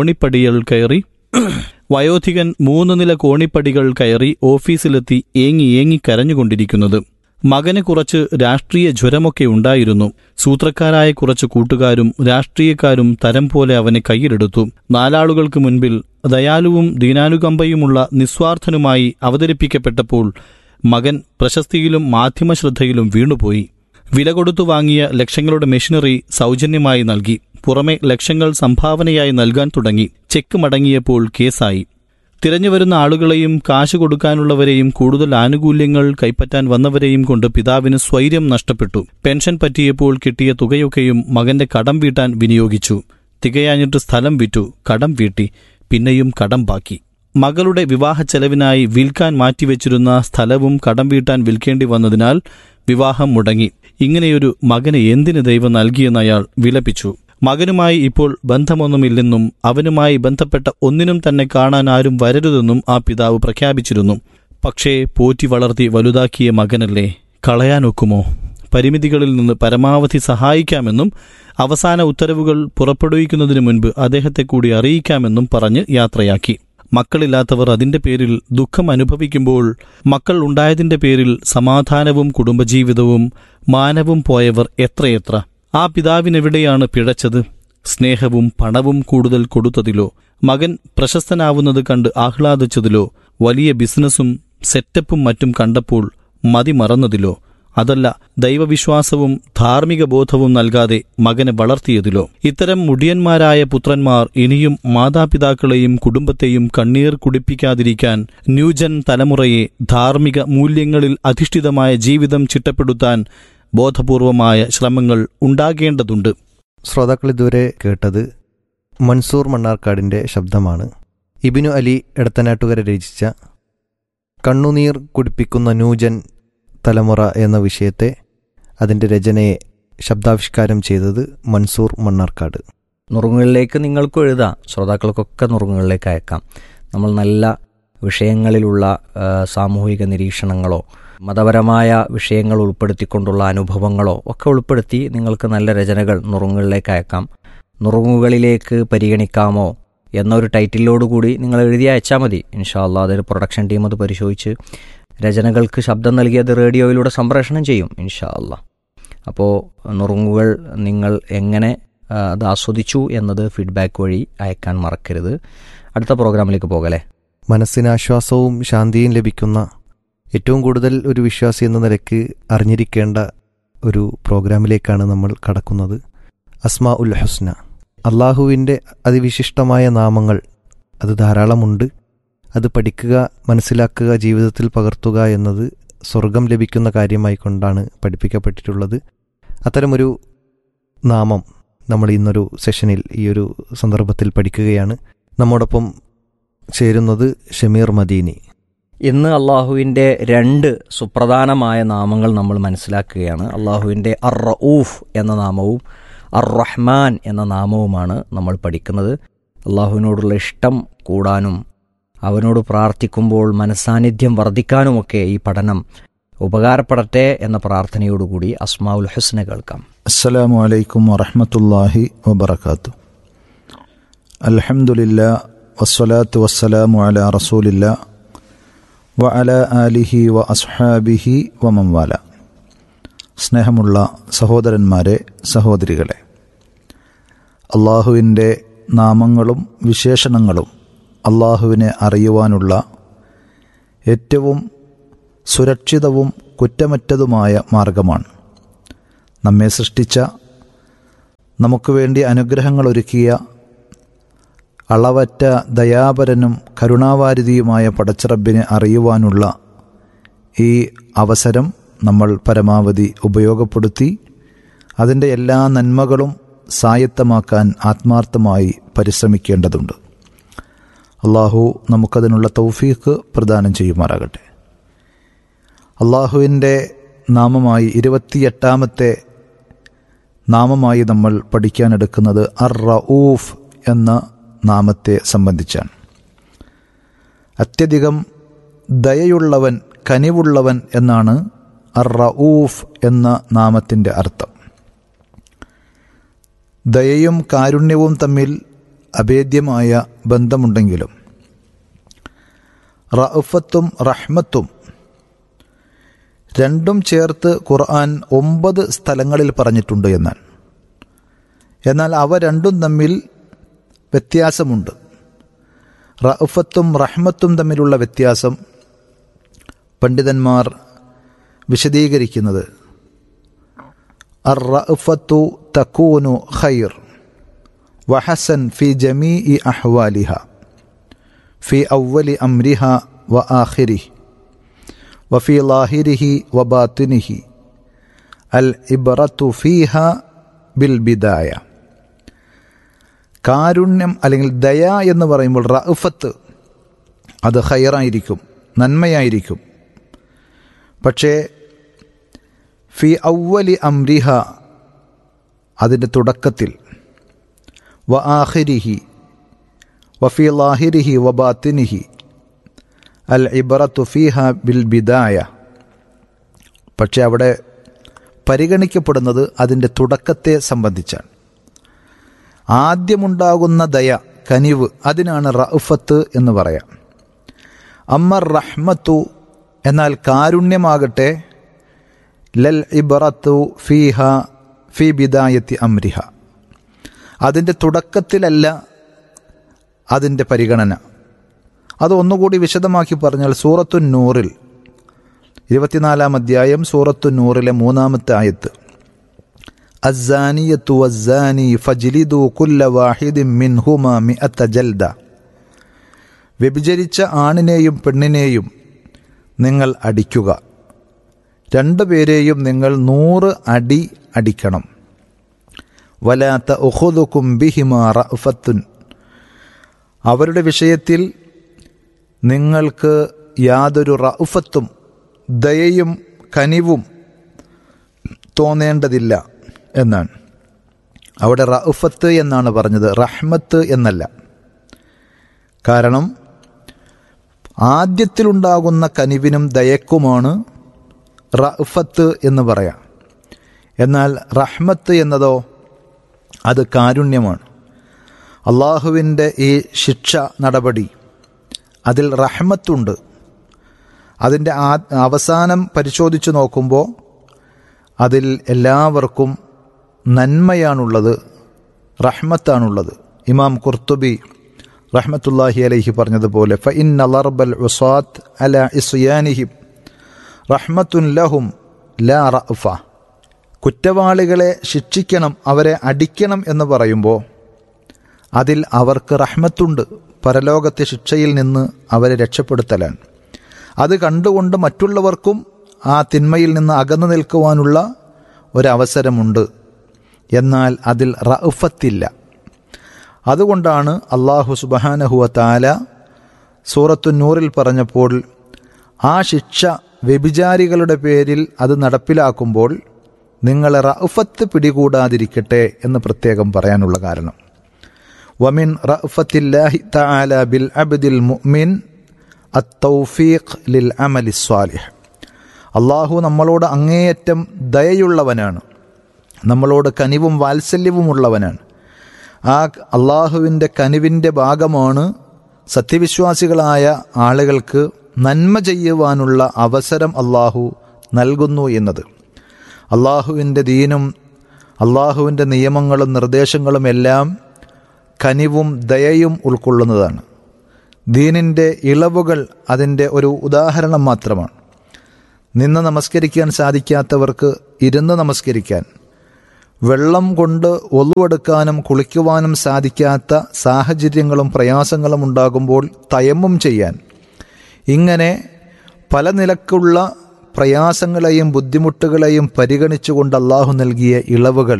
നില കോണിപ്പടികൾ കയറി ഓഫീസിലെത്തി ഏങ്ങി കരഞ്ഞുകൊണ്ടിരിക്കുന്നത്. മകന് കുറച്ച് രാഷ്ട്രീയ ജ്വരമൊക്കെ ഉണ്ടായിരുന്നു. സൂത്രക്കാരായ കുറച്ച് കൂട്ടുകാരും രാഷ്ട്രീയക്കാരും തരം പോലെ അവനെ കയ്യിലെടുത്തു. 4 ആളുകൾക്ക് മുൻപിൽ ദയാലുവും ദീനാനുകമ്പയുമുള്ള നിസ്വാർത്ഥനുമായി അവതരിപ്പിക്കപ്പെട്ടപ്പോൾ മകൻ പ്രശസ്തിയിലും മാധ്യമശ്രദ്ധയിലും വീണുപോയി. വില കൊടുത്തു വാങ്ങിയ ലക്ഷങ്ങളുടെ മെഷീനറി സൗജന്യമായി നൽകി. പുറമെ ലക്ഷങ്ങൾ സംഭാവനയായി നൽകാൻ തുടങ്ങി. ചെക്ക് മടങ്ങിയപ്പോൾ കേസായി. തിരഞ്ഞുവരുന്ന ആളുകളെയും കാശ് കൊടുക്കാനുള്ളവരെയും കൂടുതൽ ആനുകൂല്യങ്ങൾ കൈപ്പറ്റാൻ വന്നവരെയും കൊണ്ട് പിതാവിന് സ്വൈര്യം നഷ്ടപ്പെട്ടു. പെൻഷൻ പറ്റിയപ്പോൾ കിട്ടിയ തുകയൊക്കെയും മകന്റെ കടം വീട്ടാൻ വിനിയോഗിച്ചു. തികയാഞ്ഞിട്ട് സ്ഥലം വിറ്റു, കടം വീട്ടി, പിന്നെയും കടം ബാക്കി. മകളുടെ വിവാഹ ചെലവിനായി വിൽക്കാൻ മാറ്റിവെച്ചിരുന്ന സ്ഥലവും കടം വീട്ടാൻ വിൽക്കേണ്ടി വന്നതിനാൽ വിവാഹം മുടങ്ങി. ഇങ്ങനെയൊരു മകന് എന്തിന് ദൈവം നൽകിയെന്ന് അയാൾ വിലപിച്ചു. മകനുമായി ഇപ്പോൾ ബന്ധമൊന്നുമില്ലെന്നും അവനുമായി ബന്ധപ്പെട്ട ഒന്നിനും തന്നെ കാണാൻ ആരും വരരുതെന്നും ആ പിതാവ് പ്രഖ്യാപിച്ചിരുന്നു. പക്ഷേ പോറ്റി വളർത്തി വലുതാക്കിയ മകനല്ലേ, കളയാനൊക്കുമോ? പരിമിതികളിൽ നിന്ന് പരമാവധി സഹായിക്കാമെന്നും അവസാന ഉത്തരവുകൾ പുറപ്പെടുവിക്കുന്നതിനു മുൻപ് അദ്ദേഹത്തെ കൂടി അറിയിക്കാമെന്നും പറഞ്ഞ് യാത്രയാക്കി. മക്കളില്ലാത്തവർ അതിന്റെ പേരിൽ ദുഃഖം അനുഭവിക്കുമ്പോൾ മക്കൾ ഉണ്ടായതിന്റെ പേരിൽ സമാധാനവും കുടുംബജീവിതവും മാനവും പോയവർ എത്രയെത്ര. ആ പിതാവിനെവിടെയാണ് പിഴച്ചത്? സ്നേഹവും പണവും കൂടുതൽ കൊടുത്തതിലോ, മകൻ പ്രശസ്തനാവുന്നത് കണ്ട് ആഹ്ലാദിച്ചതിലോ, വലിയ ബിസിനസ്സും സെറ്റപ്പും മറ്റും കണ്ടപ്പോൾ മതി മറന്നതിലോ, അതല്ല ദൈവവിശ്വാസവും ധാർമ്മിക ബോധവും നൽകാതെ മകനെ വളർത്തിയതിലോ? ഇത്തരം മുടിയന്മാരായ പുത്രന്മാർ ഇനിയും മാതാപിതാക്കളെയും കുടുംബത്തെയും കണ്ണീർ കുടിപ്പിക്കാതിരിക്കാൻ ന്യൂജൻ തലമുറയെ ധാർമ്മിക മൂല്യങ്ങളിൽ അധിഷ്ഠിതമായ ജീവിതം ചിട്ടപ്പെടുത്താൻ ബോധപൂർവമായ ശ്രമങ്ങൾ ഉണ്ടാകേണ്ടതുണ്ട്. ശ്രോതാക്കൾ ഇതുവരെ കേട്ടത് മൻസൂർ മണ്ണാർക്കാടിൻ്റെ ശബ്ദമാണ്. ഇബ്നു അലി എടത്തനാട്ടുകര രചിച്ച കണ്ണുനീർ കുടിപ്പിക്കുന്ന ന്യൂജൻ തലമുറ എന്ന വിഷയത്തെ, അതിൻ്റെ രചനയെ ശബ്ദാവിഷ്കാരം ചെയ്തത് മൻസൂർ മണ്ണാർക്കാട്. നുറുങ്ങുകളിലേക്ക് നിങ്ങൾക്കും എഴുതാം, ശ്രോതാക്കൾക്കൊക്കെ നുറുങ്ങുകളിലേക്ക് അയക്കാം. നമ്മൾ നല്ല വിഷയങ്ങളിലുള്ള സാമൂഹിക നിരീക്ഷണങ്ങളോ മതപരമായ വിഷയങ്ങൾ ഉൾപ്പെടുത്തിക്കൊണ്ടുള്ള അനുഭവങ്ങളോ ഒക്കെ ഉൾപ്പെടുത്തി നിങ്ങൾക്ക് നല്ല രചനകൾ നുറുങ്ങുകളിലേക്ക് അയക്കാം. നുറുങ്ങുകളിലേക്ക് പരിഗണിക്കാമോ എന്നൊരു ടൈറ്റിലോടുകൂടി നിങ്ങൾ എഴുതി അയച്ചാൽ മതി. ഇൻഷാ അള്ളാഹ് അതൊരു പ്രൊഡക്ഷൻ ടീം അത് പരിശോധിച്ച് രചനകൾക്ക് ശബ്ദം നൽകിയത് റേഡിയോയിലൂടെ സംപ്രേഷണം ചെയ്യും ഇൻഷാ അള്ളാഹ്. അപ്പോൾ നുറുങ്ങുകൾ നിങ്ങൾ എങ്ങനെ അത് ആസ്വദിച്ചു എന്നത് ഫീഡ്ബാക്ക് വഴി അയക്കാൻ മറക്കരുത്. അടുത്ത പ്രോഗ്രാമിലേക്ക് പോകല്ലേ. മനസ്സിന് ആശ്വാസവും ശാന്തിയും ലഭിക്കുന്ന, ഏറ്റവും കൂടുതൽ ഒരു വിശ്വാസി എന്ന നിലയ്ക്ക് അറിഞ്ഞിരിക്കേണ്ട ഒരു പ്രോഗ്രാമിലേക്കാണ് നമ്മൾ കടക്കുന്നത്. അസ്മാ ഉൽ ഹുസ്ന, അള്ളാഹുവിൻ്റെ അതിവിശിഷ്ടമായ നാമങ്ങൾ അത് ധാരാളമുണ്ട്. അത് പഠിക്കുക, മനസ്സിലാക്കുക, ജീവിതത്തിൽ പകർത്തുക എന്നത് സ്വർഗം ലഭിക്കുന്ന കാര്യമായി കൊണ്ടാണ് പഠിപ്പിക്കപ്പെട്ടിട്ടുള്ളത്. അത്തരമൊരു നാമം നമ്മൾ ഇന്നൊരു സെഷനിൽ, ഈ ഒരു സന്ദർഭത്തിൽ പഠിക്കുകയാണ്. നമ്മോടൊപ്പം ചേരുന്നത് ഷമീർ മദീനി. ഇന്ന് അള്ളാഹുവിൻ്റെ 2 സുപ്രധാനമായ നാമങ്ങൾ നമ്മൾ മനസ്സിലാക്കുകയാണ്. അള്ളാഹുവിൻ്റെ അർ റഊഫ് എന്ന നാമവും അർ റഹ്മാൻ എന്ന നാമവുമാണ് നമ്മൾ പഠിക്കുന്നത്. അള്ളാഹുവിനോടുള്ള ഇഷ്ടം കൂടാനും അവനോട് പ്രാർത്ഥിക്കുമ്പോൾ മനസ്സാന്നിധ്യം വർദ്ധിക്കാനുമൊക്കെ ഈ പഠനം ഉപകാരപ്പെടട്ടെ എന്ന പ്രാർത്ഥനയോടുകൂടി അസ്മാഉൽ ഹുസ്ന കേൾക്കാം. അസ്സലാമു അലൈക്കും വറഹ്മത്തുള്ളാഹി വബറകാതുഹു. അൽഹംദുലില്ലാ വസ്സലാത്തു വസ്സലാമു അലാ റസൂലില്ലാ വഅലാ ആലിഹി വ അസ്ഹാബിഹി വമൻ വാല. സ്നേഹമുള്ള സഹോദരന്മാരെ, സഹോദരികളെ, അള്ളാഹുവിൻ്റെ നാമങ്ങളും വിശേഷണങ്ങളും അള്ളാഹുവിനെ അറിയുവാനുള്ള ഏറ്റവും സുരക്ഷിതവും കുറ്റമറ്റതുമായ മാർഗമാണ്. നമ്മെ സൃഷ്ടിച്ച നമുക്ക് വേണ്ടി അനുഗ്രഹങ്ങൾ ഒരുക്കിയ അളവറ്റ ദയാപരനും കരുണാവാരിധിയുമായ പടച്ചറബിനെ അറിയുവാനുള്ള ഈ അവസരം നമ്മൾ പരമാവധി ഉപയോഗപ്പെടുത്തി അതിൻ്റെ എല്ലാ നന്മകളും സ്വായത്തമാക്കാൻ ആത്മാർത്ഥമായി പരിശ്രമിക്കേണ്ടതുണ്ട്. അള്ളാഹു നമുക്കതിനുള്ള തൗഫീഖ് പ്രദാനം ചെയ്യുമാറാകട്ടെ. അള്ളാഹുവിൻ്റെ നാമമായി 28ാമത്തെ നാമമായി നമ്മൾ പഠിക്കാനെടുക്കുന്നത് അർ റഊഫ് എന്ന നാമത്തെ സംബന്ധിച്ചാണ്. അത്യധികം ദയയുള്ളവൻ, കനിവുള്ളവൻ എന്നാണ് അർ റഊഫ് എന്ന നാമത്തിൻ്റെ അർത്ഥം. ദയയും കാരുണ്യവും തമ്മിൽ അഭേദ്യമായ ബന്ധമുണ്ടെങ്കിലും റഅഫത്തും റഹ്മത്തും രണ്ടും ചേർത്ത് ഖുർആൻ 9 സ്ഥലങ്ങളിൽ പറഞ്ഞിട്ടുണ്ട് എന്നാൽ അവ രണ്ടും തമ്മിൽ വ്യത്യാസമുണ്ട്. റഅഫത്തും റഹ്മത്തും തമ്മിലുള്ള വ്യത്യാസം പണ്ഡിതന്മാർ വിശദീകരിക്കുന്നത് അർ റഅഫത്തു തകൂനു ഖൈർ വഹസൻ ഫി ജമീഇ അഹ്വാലിഹ ഫി അവ്വലി അംരിഹ വ ആഖിരിഹി വഫി ലാഹിരിഹി വ ബാത്തിനിഹി അൽ ഇബ്റത്തു ഫീഹ ബിൽ ബിദായ. കാരുണ്യം അല്ലെങ്കിൽ ദയ എന്ന് പറയുമ്പോൾ റഅഫത്ത് അത് ഖൈറായിരിക്കും, നന്മയായിരിക്കും. പക്ഷേ ഫി അവ്വലി അംരിഹ അതിൻ്റെ തുടക്കത്തിൽ, വ ആഖിരിഹി വഫി ലാഹിരിഹി വ ബാത്തിനിഹി അൽ ഇബ്റത്തു ഫീഹ ബിൽ ബിദായ. പക്ഷെ അവിടെ പരിഗണിക്കപ്പെടുന്നത് അതിൻ്റെ തുടക്കത്തെ സംബന്ധിച്ചാണ്. ആദ്യമുണ്ടാകുന്ന ദയ, കനിവ്, അതിനാണ് റഅഫത്ത് എന്ന് പറയാം. അമ്മർ റഹ്മത്തു എന്നാൽ കാരുണ്യമാകട്ടെ ലൽ ഇബ്റത്തു ഫീഹ ഫി ബിദായത്തി അംരിഹ, അതിൻ്റെ തുടക്കത്തിലല്ല അതിൻ്റെ പരിഗണന. അത് ഒന്നുകൂടി വിശദമാക്കി പറഞ്ഞാൽ സൂറത്തു നൂറിൽ 24-ാം അധ്യായം സൂറത്തു നൂറിലെ 3-ാമത്തെ ആയത്ത് അസ്സാനിയത്തു വസ്സാനി ഫജ്ലിദു കുല്ല വാഹിദിൻ മിൻഹുമാ മിഅത ജൽദ. വ്യഭിചരിച്ച ആണിനെയും പെണ്ണിനെയും നിങ്ങൾ അടിക്കുക, രണ്ടുപേരെയും നിങ്ങൾ 100 അടി അടിക്കണം. വലാ തഅഖുദുകും ബിഹിമാ റഅഫത്തുൻ, അവരുടെ വിഷയത്തിൽ നിങ്ങൾക്ക് യാതൊരു റഅഫത്തും ദയയും കനിവും തോന്നേണ്ടതില്ല എന്നാണ്. അവിടെ റഅഫത്ത് എന്നാണ് പറഞ്ഞത്, റഹ്മത്ത് എന്നല്ല. കാരണം ആദ്യത്തിലുണ്ടാകുന്ന കനിവിനും ദയക്കുമാണ് റഅഫത്ത് എന്ന് പറയാം. എന്നാൽ റഹ്മത്ത് എന്നതോ അത് കാരുണ്യമാണ്. അള്ളാഹുവിൻ്റെ ഈ ശിക്ഷ നടപടി അതിൽ റഹ്മത്തുണ്ട്. അതിൻ്റെ അവസാനം പരിശോധിച്ച് നോക്കുമ്പോൾ അതിൽ എല്ലാവർക്കും നന്മയാണുള്ളത്, റഹ്മത്താണുള്ളത്. ഇമാം ഖുർത്തുബി റഹ്മത്തുള്ളാഹി അലൈഹി പറഞ്ഞതുപോലെ ഫഇന്ന ലർബൽ ഉസാത്ത് അലാ ഇസ്യാനിഹിം റഹ്മത്തുൻ ലഹും ലാ റഅഫ. കുറ്റവാളികളെ ശിക്ഷിക്കണം, അവരെ അടിക്കണം എന്ന് പറയുമ്പോൾ അതിൽ അവർക്ക് റഹ്മത്തുണ്ട്, പരലോകത്തെ ശിക്ഷയിൽ നിന്ന് അവരെ രക്ഷപ്പെടുത്തലാണ്. അത് കണ്ടുകൊണ്ട് മറ്റുള്ളവർക്കും ആ തിന്മയിൽ നിന്ന് അകന്നു നിൽക്കുവാനുള്ള ഒരവസരമുണ്ട്. എന്നാൽ അതിൽ റഅഫത്തില്ല. അതുകൊണ്ടാണ് അല്ലാഹു സുബ്ഹാനഹു വ തആല സൂറത്തു നൂറിൽ പറഞ്ഞപ്പോൾ ആ ശിക്ഷ വ്യഭിചാരികളുടെ പേരിൽ അത് നടപ്പിലാക്കുമ്പോൾ നിങ്ങളെ റഅഫത്ത് പിടികൂടാതിരിക്കട്ടെ എന്ന് പ്രത്യേകം പറയാനുള്ള കാരണം. വമിൻ റഅഫത്തില്ലാഹി തആല ബിൽ അബ്ദിൽ മുഅ്മിൻ അത്തൗഫീഖ് ലിൽ അമലി സ്വാലിഹ്. അള്ളാഹു നമ്മളോട് അങ്ങേയറ്റം ദയയുള്ളവനാണ്, നമ്മളോട് കനിവും വാത്സല്യവുമുള്ളവനാണ്. ആ അള്ളാഹുവിൻ്റെ കനിവിൻ്റെ ഭാഗമാണ് സത്യവിശ്വാസികളായ ആളുകൾക്ക് നന്മ ചെയ്യുവാനുള്ള അവസരം അള്ളാഹു നൽകുന്നു എന്നത്. അള്ളാഹുവിൻ്റെ ദീനും അള്ളാഹുവിൻ്റെ നിയമങ്ങളും നിർദ്ദേശങ്ങളും എല്ലാം കനിവും ദയയും ഉൾക്കൊള്ളുന്നതാണ്. ദീനിൻ്റെ ഇളവുകൾ അതിൻ്റെ ഒരു ഉദാഹരണം മാത്രമാണ്. നിന്ന് നമസ്കരിക്കാൻ സാധിക്കാത്തവർക്ക് ഇരുന്ന് നമസ്കരിക്കാൻ, വെള്ളം കൊണ്ട് ഒളുവെടുക്കാനും കുളിക്കുവാനും സാധിക്കാത്ത സാഹചര്യങ്ങളും പ്രയാസങ്ങളും ഉണ്ടാകുമ്പോൾ തയമ്മും ചെയ്യാൻ, ഇങ്ങനെ പല നിലക്കുള്ള പ്രയാസങ്ങളെയും ബുദ്ധിമുട്ടുകളെയും പരിഗണിച്ചുകൊണ്ട് അള്ളാഹു നൽകിയ ഇളവുകൾ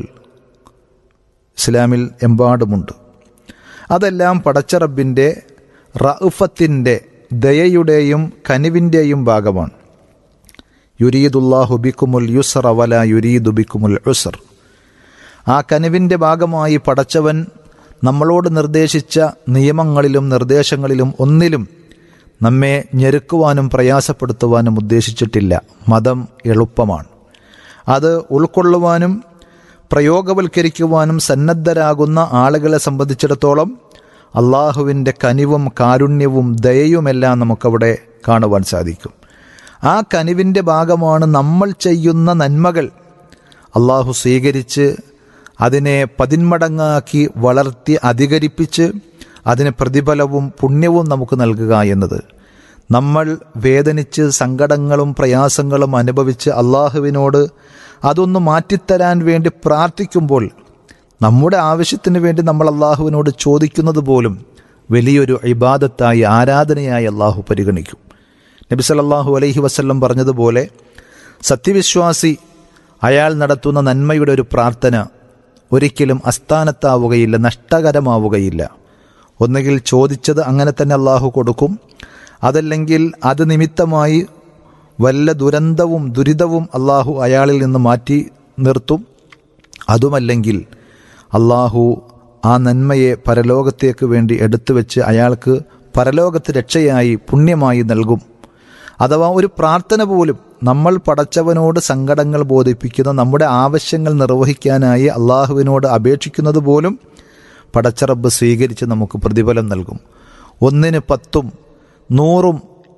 ഇസ്ലാമിൽ എമ്പാടുമുണ്ട്. അതെല്ലാം പടച്ച റബ്ബിൻ്റെ റഅഫത്തിൻ്റെ, ദയയുടെയും കനിവിൻ്റെയും ഭാഗമാണ്. യുരീദുല്ലാഹു ബിക്കുമുൽ യുസ്റ വലാ യുരീദു ബിക്കുമുൽ ഉസ്ർ. ആ കനിവിൻ്റെ ഭാഗമായി പടച്ചവൻ നമ്മളോട് നിർദ്ദേശിച്ച നിയമങ്ങളിലും നിർദ്ദേശങ്ങളിലും ഒന്നിലും നമ്മെ ഞെരുക്കുവാനും പ്രയാസപ്പെടുത്തുവാനും ഉദ്ദേശിച്ചിട്ടില്ല. മതം എളുപ്പമാണ്. അത് ഉൾക്കൊള്ളുവാനും പ്രയോഗവൽക്കരിക്കുവാനും സന്നദ്ധരാകുന്ന ആളുകളെ സംബന്ധിച്ചിടത്തോളം അള്ളാഹുവിൻ്റെ കനിവും കാരുണ്യവും ദയയുമെല്ലാം നമുക്കവിടെ കാണുവാൻ സാധിക്കും. ആ കനിവിൻ്റെ ഭാഗമാണ് നമ്മൾ ചെയ്യുന്ന നന്മകൾ അള്ളാഹു സ്വീകരിച്ച് അതിനെ പതിന്മടങ്ങാക്കി വളർത്തി അധികരിപ്പിച്ച് അതിന് പ്രതിഫലവും പുണ്യവും നമുക്ക് നൽകുക എന്നത്. നമ്മൾ വേദനിച്ച് സങ്കടങ്ങളും പ്രയാസങ്ങളും അനുഭവിച്ച് അള്ളാഹുവിനോട് അതൊന്ന് മാറ്റിത്തരാൻ വേണ്ടി പ്രാർത്ഥിക്കുമ്പോൾ നമ്മുടെ ആവശ്യത്തിന് വേണ്ടി നമ്മൾ അള്ളാഹുവിനോട് ചോദിക്കുന്നത് പോലും വലിയൊരു ഇബാദത്തായി, ആരാധനയായി അള്ളാഹു പരിഗണിക്കും. നബി സല്ലല്ലാഹു അലൈഹി വസല്ലം പറഞ്ഞതുപോലെ സത്യവിശ്വാസി അയാൾ നടത്തുന്ന നന്മയുടെ ഒരു പ്രാർത്ഥന ഒരിക്കലും അസ്ഥാനത്താവുകയില്ല, നഷ്ടകരമാവുകയില്ല. ഒന്നുകിൽ ചോദിച്ചത് അങ്ങനെ തന്നെ അള്ളാഹു കൊടുക്കും, അതല്ലെങ്കിൽ അത് നിമിത്തമായി വല്ല ദുരന്തവും ദുരിതവും അള്ളാഹു അയാളിൽ നിന്ന് മാറ്റി നിർത്തും. അതുമല്ലെങ്കിൽ അള്ളാഹു ആ നന്മയെ പരലോകത്തേക്ക് വേണ്ടി എടുത്തു വെച്ച് അയാൾക്ക് പരലോകത്ത് രക്ഷയായി പുണ്യമായി നൽകും. അഥവാ ഒരു പ്രാർത്ഥന പോലും നമ്മൾ പടച്ചവനോട് സങ്കടങ്ങൾ ബോധിപ്പിക്കുന്ന, നമ്മുടെ ആവശ്യങ്ങൾ നിർവഹിക്കാനായി അള്ളാഹുവിനോട് അപേക്ഷിക്കുന്നത് പോലും പടച്ചറബ്ബ് സ്വീകരിച്ച് നമുക്ക് പ്രതിഫലം നൽകും. 1 10 100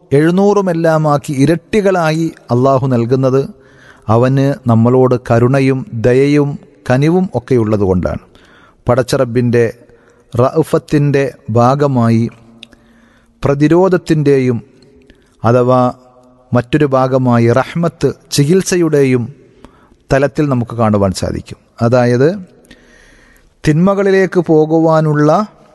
700 ഇരട്ടികളായി അള്ളാഹു നൽകുന്നത് അവന് നമ്മളോട് കരുണയും ദയയും കനിവും ഒക്കെയുള്ളത് കൊണ്ടാണ്. പടച്ചറബ്ബിൻ്റെ റഅഫത്തിൻ്റെ ഭാഗമായി പ്രതിരോധത്തിൻ്റെയും അഥവാ മറ്റൊരു ഭാഗമായി റഹ്മത്ത്, ചികിത്സയുടെയും തലത്തിൽ നമുക്ക് കാണുവാൻ സാധിക്കും. അതായത് തിന്മകളിലേക്ക് പോകുവാനുള്ള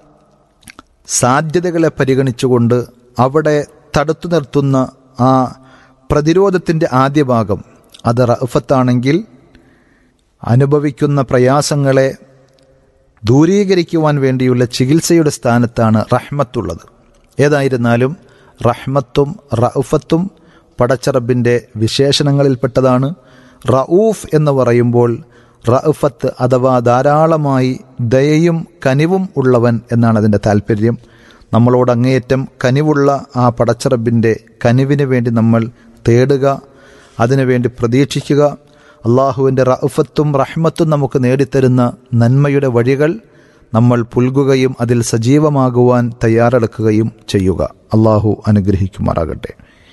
സാധ്യതകളെ പരിഗണിച്ചുകൊണ്ട് അവിടെ തടുത്തു നിർത്തുന്ന ആ പ്രതിരോധത്തിൻ്റെ ആദ്യ ഭാഗം അത് റഅഫത്താണെങ്കിൽ അനുഭവിക്കുന്ന പ്രയാസങ്ങളെ ദൂരീകരിക്കുവാൻ വേണ്ടിയുള്ള ചികിത്സയുടെ സ്ഥാനത്താണ് റഹ്മത്തുള്ളത്. ഏതായിരുന്നാലും റഹ്മത്തും റഅഫത്തും പടച്ചറബിൻ്റെ വിശേഷണങ്ങളിൽപ്പെട്ടതാണ്. റഊഫ് എന്ന് പറയുമ്പോൾ റഅഫത്ത് അഥവാ ധാരാളമായി ദയയും കനിവും ഉള്ളവൻ എന്നാണ് അതിൻ്റെ താല്പര്യം. നമ്മളോട് അങ്ങേയറ്റം കനിവുള്ള ആ പടച്ചറബിൻ്റെ കനിവിന് വേണ്ടി നമ്മൾ തേടുക, അതിനുവേണ്ടി പ്രതീക്ഷിക്കുക. അള്ളാഹുവിൻ്റെ റഅഫത്തും റഹ്മത്തും നമുക്ക് നേടിത്തരുന്ന നന്മയുടെ വഴികൾ നമ്മൾ പുൽകുകയും അതിൽ സജീവമാകുവാൻ തയ്യാറെടുക്കുകയും ചെയ്യുക. അള്ളാഹു അനുഗ്രഹിക്കുമാറാകട്ടെ.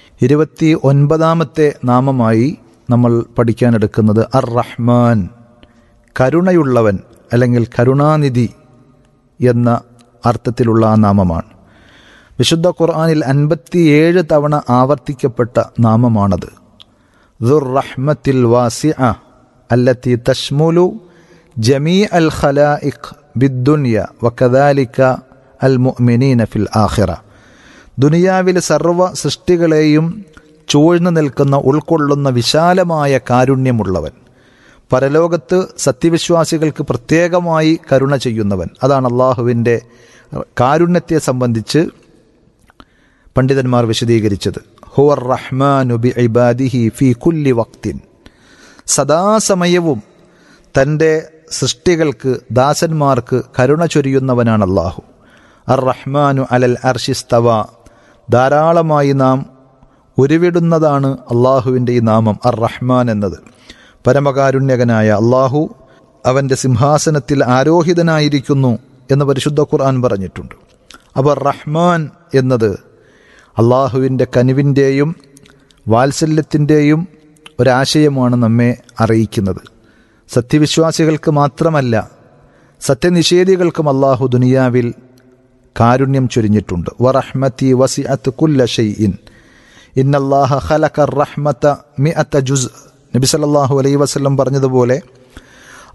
29ാമത്തെ നാമമായി നമ്മൾ പഠിക്കാനെടുക്കുന്നത് അർ റഹ്മാൻ, കരുണയുള്ളവൻ അല്ലെങ്കിൽ കരുണാനിധി എന്ന അർത്ഥത്തിലുള്ള ആ നാമമാണ്. വിശുദ്ധ ഖുർആനിൽ 57 തവണ ആവർത്തിക്കപ്പെട്ട നാമമാണത്. ദുർ റഹ്മത്തിൽ വാസിഅ അല്ലത്തി തശ്മുലു ജമീ അൽ ഖലായിഖ് ബിദ്ദുനിയ വകദാലിക അൽ മുഅ്മിനീന ഫിൽ ആഖിറ. ദുനിയാവിലെ സർവ്വ സൃഷ്ടികളെയും ചൂഴ്ന്നു നിൽക്കുന്ന, ഉൾക്കൊള്ളുന്ന വിശാലമായ കാരുണ്യമുള്ളവൻ, പരലോകത്ത് സത്യവിശ്വാസികൾക്ക് പ്രത്യേകമായി കരുണ ചെയ്യുന്നവൻ. അതാണ് അള്ളാഹുവിൻ്റെ കാരുണ്യത്തെ സംബന്ധിച്ച് പണ്ഡിതന്മാർ വിശദീകരിച്ചത്. ഹുവർ റഹ്മാനു ബി ഇബാദിഹി ഫീ കുല്ലി വക്തിൻ. സദാസമയവും തൻ്റെ സൃഷ്ടികൾക്ക്, ദാസന്മാർക്ക് കരുണ ചൊരിയുന്നവനാണ് അള്ളാഹു. അർ റഹ്മാനു അലൽ അർഷിസ്തവ. ധാരാളമായി നാം ഉരുവിടുന്നതാണ് അള്ളാഹുവിൻ്റെ ഈ നാമം അർ റഹ്മാൻ എന്നത്. പരമകാരുണ്യകനായ അള്ളാഹു അവൻ്റെ സിംഹാസനത്തിൽ ആരോഹിതനായിരിക്കുന്നു എന്ന് പരിശുദ്ധ ഖുർആൻ പറഞ്ഞിട്ടുണ്ട്. അപ്പോൾ റഹ്മാൻ എന്നത് അള്ളാഹുവിൻ്റെ കനിവിൻ്റെയും വാത്സല്യത്തിൻ്റെയും ഒരാശയമാണ് നമ്മെ അറിയിക്കുന്നത്. സത്യവിശ്വാസികൾക്ക് മാത്രമല്ല, സത്യനിഷേധികൾക്കും അള്ളാഹു ദുനിയാവിൽ കാരുണ്യം ചൊരിഞ്ഞിട്ടുണ്ട്. വറഹ്മതി വസിഅത് കുല്ല ഷൈഇൻ ഇന്നല്ലാഹ ഖലഖ റഹ്മത 100 ജുസ്. നബി സല്ലല്ലാഹു അലൈഹി വസല്ലം പറഞ്ഞതുപോലെ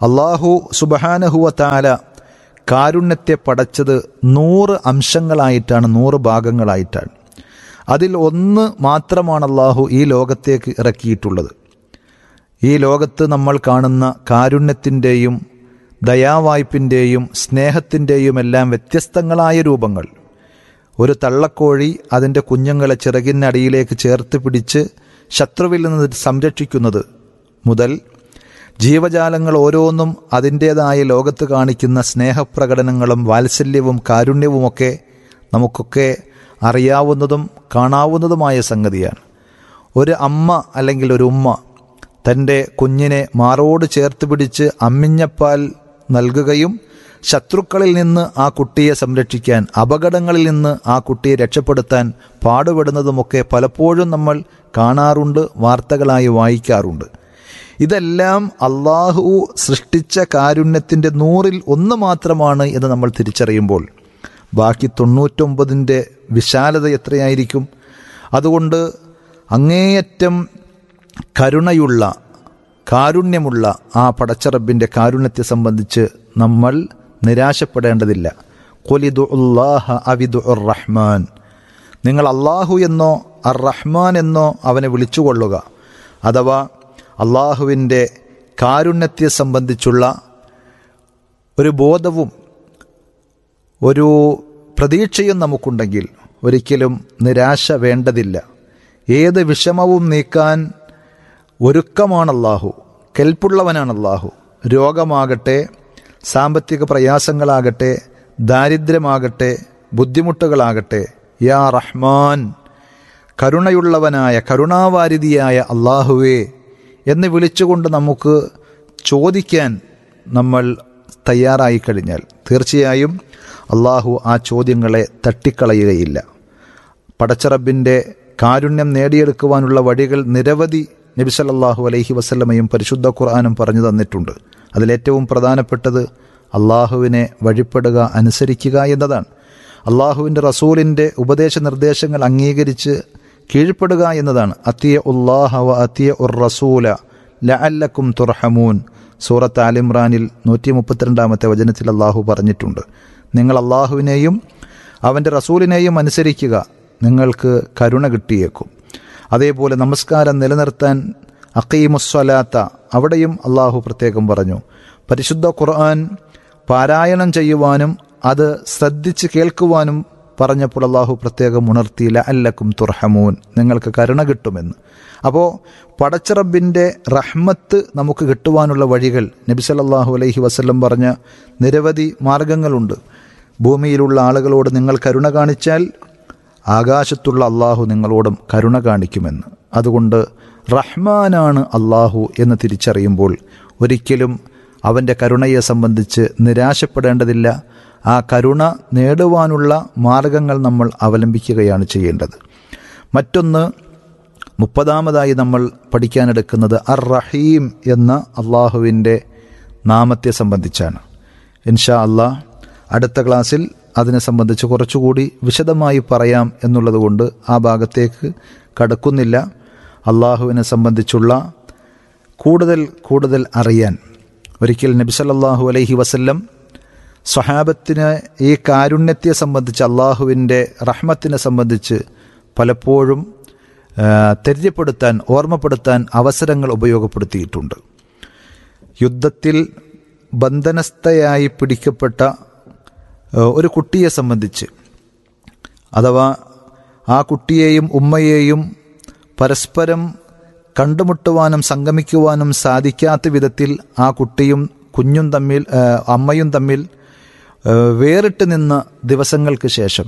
അള്ളാഹു സുബ്ഹാനഹു വ തആല കാരുണ്യത്തെ പടച്ചത് 100 അംശങ്ങളായിട്ടാണ്, 100 ഭാഗങ്ങളായിട്ടാണ്. അതിൽ ഒന്ന് മാത്രമാണ് അള്ളാഹു ഈ ലോകത്തേക്ക് ഇറക്കിയിട്ടുള്ളത്. ഈ ലോകത്ത് നമ്മൾ കാണുന്ന കാരുണ്യത്തിൻ്റെയും ദയാവായ്പിൻ്റെയും സ്നേഹത്തിൻ്റെയും എല്ലാം വ്യത്യസ്തങ്ങളായ രൂപങ്ങൾ. ഒരു തള്ളക്കോഴി അതിൻ്റെ കുഞ്ഞുങ്ങളെ ചിറകിനടിയിലേക്ക് ചേർത്ത് പിടിച്ച് ശത്രുവിൽ നിന്ന് സംരക്ഷിക്കുന്നത് മുതൽ ജീവജാലങ്ങൾ ഓരോന്നും അതിൻ്റേതായ ലോകത്ത് കാണിക്കുന്ന സ്നേഹപ്രകടനങ്ങളും വാത്സല്യവും കാരുണ്യവുമൊക്കെ നമുക്കൊക്കെ അറിയാവുന്നതും കാണാവുന്നതുമായ സംഗതിയാണ്. ഒരു അമ്മ അല്ലെങ്കിൽ ഒരു ഉമ്മ തൻ്റെ കുഞ്ഞിനെ മാറോട് ചേർത്ത് പിടിച്ച് അമ്മിഞ്ഞപ്പാൽ നൽകുകയും ശത്രുക്കളിൽ നിന്ന് ആ കുട്ടിയെ സംരക്ഷിക്കാൻ, അപകടങ്ങളിൽ നിന്ന് ആ കുട്ടിയെ രക്ഷപ്പെടുത്താൻ പാടുപെടുന്നതുമൊക്കെ പലപ്പോഴും നമ്മൾ കാണാറുണ്ട്, വാർത്തകളായി വായിക്കാറുണ്ട്. ഇതെല്ലാം അള്ളാഹു സൃഷ്ടിച്ച കാരുണ്യത്തിൻ്റെ 100-ൽ 1 മാത്രമാണ് എന്ന് നമ്മൾ തിരിച്ചറിയുമ്പോൾ ബാക്കി 99-ൻ്റെ വിശാലത എത്രയായിരിക്കും? അതുകൊണ്ട് അങ്ങേയറ്റം കരുണയുള്ള, കാരുണ്യമുള്ള ആ പടച്ചറബിൻ്റെ കാരുണ്യത്തെ സംബന്ധിച്ച് നമ്മൾ നിരാശപ്പെടേണ്ടതില്ല. ഖുലിദുല്ലാഹ അവിദുർ റഹ്മാൻ, നിങ്ങൾ അള്ളാഹു എന്നോ അർ റഹ്മാൻ എന്നോ അവനെ വിളിച്ചുകൊള്ളുക. അഥവാ അള്ളാഹുവിൻ്റെ കാരുണ്യത്തെ സംബന്ധിച്ചുള്ള ഒരു ബോധവും ഒരു പ്രതീക്ഷയും നമുക്കുണ്ടെങ്കിൽ ഒരിക്കലും നിരാശ വേണ്ടതില്ല. ഏത് വിഷമവും നീക്കാൻ ഒരുക്കമാണ് അല്ലാഹു, കെൽപ്പുള്ളവനാണ് അല്ലാഹു. രോഗമാകട്ടെ, സാമ്പത്തിക പ്രയാസങ്ങളാകട്ടെ, ദാരിദ്ര്യമാകട്ടെ, ബുദ്ധിമുട്ടുകളാകട്ടെ, യാ റഹ്മാൻ, കരുണയുള്ളവനായ കരുണാവാരിധിയായ അല്ലാഹുവേ എന്ന് വിളിച്ചുകൊണ്ട് നമുക്ക് ചോദിക്കാൻ നമ്മൾ തയ്യാറായി കഴിഞ്ഞാൽ തീർച്ചയായും അള്ളാഹു ആ ചോദ്യങ്ങളെ തട്ടിക്കളയുകയില്ല. പടച്ചറബിൻ്റെ കാരുണ്യം നേടിയെടുക്കുവാനുള്ള വഴികൾ നിരവധി നബി സല്ലല്ലാഹു അലൈഹി വസല്ലമയും പരിശുദ്ധ ഖുർആനും പറഞ്ഞു തന്നിട്ടുണ്ട്. അതിലേറ്റവും പ്രധാനപ്പെട്ടത് അള്ളാഹുവിനെ വഴിപ്പെടുക, അനുസരിക്കുക എന്നതാണ്. അള്ളാഹുവിൻ്റെ റസൂലിൻ്റെ ഉപദേശ നിർദ്ദേശങ്ങൾ അംഗീകരിച്ച് കീഴ്പ്പെടുക എന്നതാണ്. അത്തിയ ഉല്ലാഹ വ അത്തിയ ഉർ റസൂല ലഅല്ലക്കും തുർഹമൂൻ. സൂറത്ത് ആൽ ഇംറാനിൽ 132-ാമത്തെ വചനത്തിൽ അള്ളാഹു പറഞ്ഞിട്ടുണ്ട്, നിങ്ങൾ അള്ളാഹുവിനെയും അവൻ്റെ റസൂലിനെയും അനുസരിക്കുക, നിങ്ങൾക്ക് കരുണ കിട്ടിയേക്കും. അതേപോലെ നമസ്കാരം നിലനിർത്താൻ അഖീമുസ്സലാത്ത, അവിടെയും അള്ളാഹു പ്രത്യേകം പറഞ്ഞു. പരിശുദ്ധ ഖുർആൻ പാരായണം ചെയ്യുവാനും അത് ശ്രദ്ധിച്ച് കേൾക്കുവാനും പറഞ്ഞപ്പോൾ അള്ളാഹു പ്രത്യേകം ഉണർത്തി ലഅല്ലക്കും തുർഹമൂൻ, നിങ്ങൾക്ക് കരുണ കിട്ടുമെന്ന്. അപ്പോൾ പടച്ചറബിൻ്റെ റഹ്മത്ത് നമുക്ക് കിട്ടുവാനുള്ള വഴികൾ നബി സല്ലല്ലാഹു അലൈഹി വസല്ലം പറഞ്ഞ നിരവധി മാർഗങ്ങളുണ്ട്. ഭൂമിയിലുള്ള ആളുകളോട് നിങ്ങൾ കരുണ കാണിച്ചാൽ ആകാശത്തുള്ള അള്ളാഹു നിങ്ങളോടും കരുണ കാണിക്കുമെന്ന്. അതുകൊണ്ട് റഹ്മാനാണ് അള്ളാഹു എന്ന് തിരിച്ചറിയുമ്പോൾ ഒരിക്കലും അവൻ്റെ കരുണയെ സംബന്ധിച്ച് നിരാശപ്പെടേണ്ടതില്ല. ആ കരുണ നേടുവാനുള്ള മാർഗങ്ങൾ നമ്മൾ അവലംബിക്കുകയാണ് ചെയ്യേണ്ടത്. മറ്റൊന്ന് 30-ാമതായി നമ്മൾ പഠിക്കാനെടുക്കുന്നത് അർ റഹീം എന്ന അള്ളാഹുവിൻ്റെ നാമത്തെ സംബന്ധിച്ചാണ്. ഇൻഷാ അള്ളാഹ് അടുത്ത ക്ലാസ്സിൽ അതിനെ സംബന്ധിച്ച് കുറച്ചുകൂടി വിശദമായി പറയാം എന്നുള്ളത് കൊണ്ട് ആ ഭാഗത്തേക്ക് കടക്കുന്നില്ല. അള്ളാഹുവിനെ സംബന്ധിച്ചുള്ള കൂടുതൽ അറിയാൻ ഒരിക്കൽ നബി സല്ലല്ലാഹു അലൈഹി വസല്ലം സ്വഹാബത്തിന് ഈ കാരുണ്യത്തെ സംബന്ധിച്ച്, അള്ളാഹുവിൻ്റെ റഹ്മത്തിനെ സംബന്ധിച്ച് പലപ്പോഴും തെര്യപ്പെടുത്താൻ, ഓർമ്മപ്പെടുത്താൻ അവസരങ്ങൾ ഉപയോഗപ്പെടുത്തിയിട്ടുണ്ട്. യുദ്ധത്തിൽ ബന്ധനസ്ഥയായി പിടിക്കപ്പെട്ട ഒരു കുട്ടിയെ സംബന്ധിച്ച്, അഥവാ ആ കുട്ടിയെയും ഉമ്മയെയും പരസ്പരം കണ്ടുമുട്ടുവാനും സംഗമിക്കുവാനും സാധിക്കാത്ത വിധത്തിൽ ആ കുട്ടിയും കുഞ്ഞും തമ്മിൽ, അമ്മയും തമ്മിൽ വേറിട്ട് നിന്ന ദിവസങ്ങൾക്ക് ശേഷം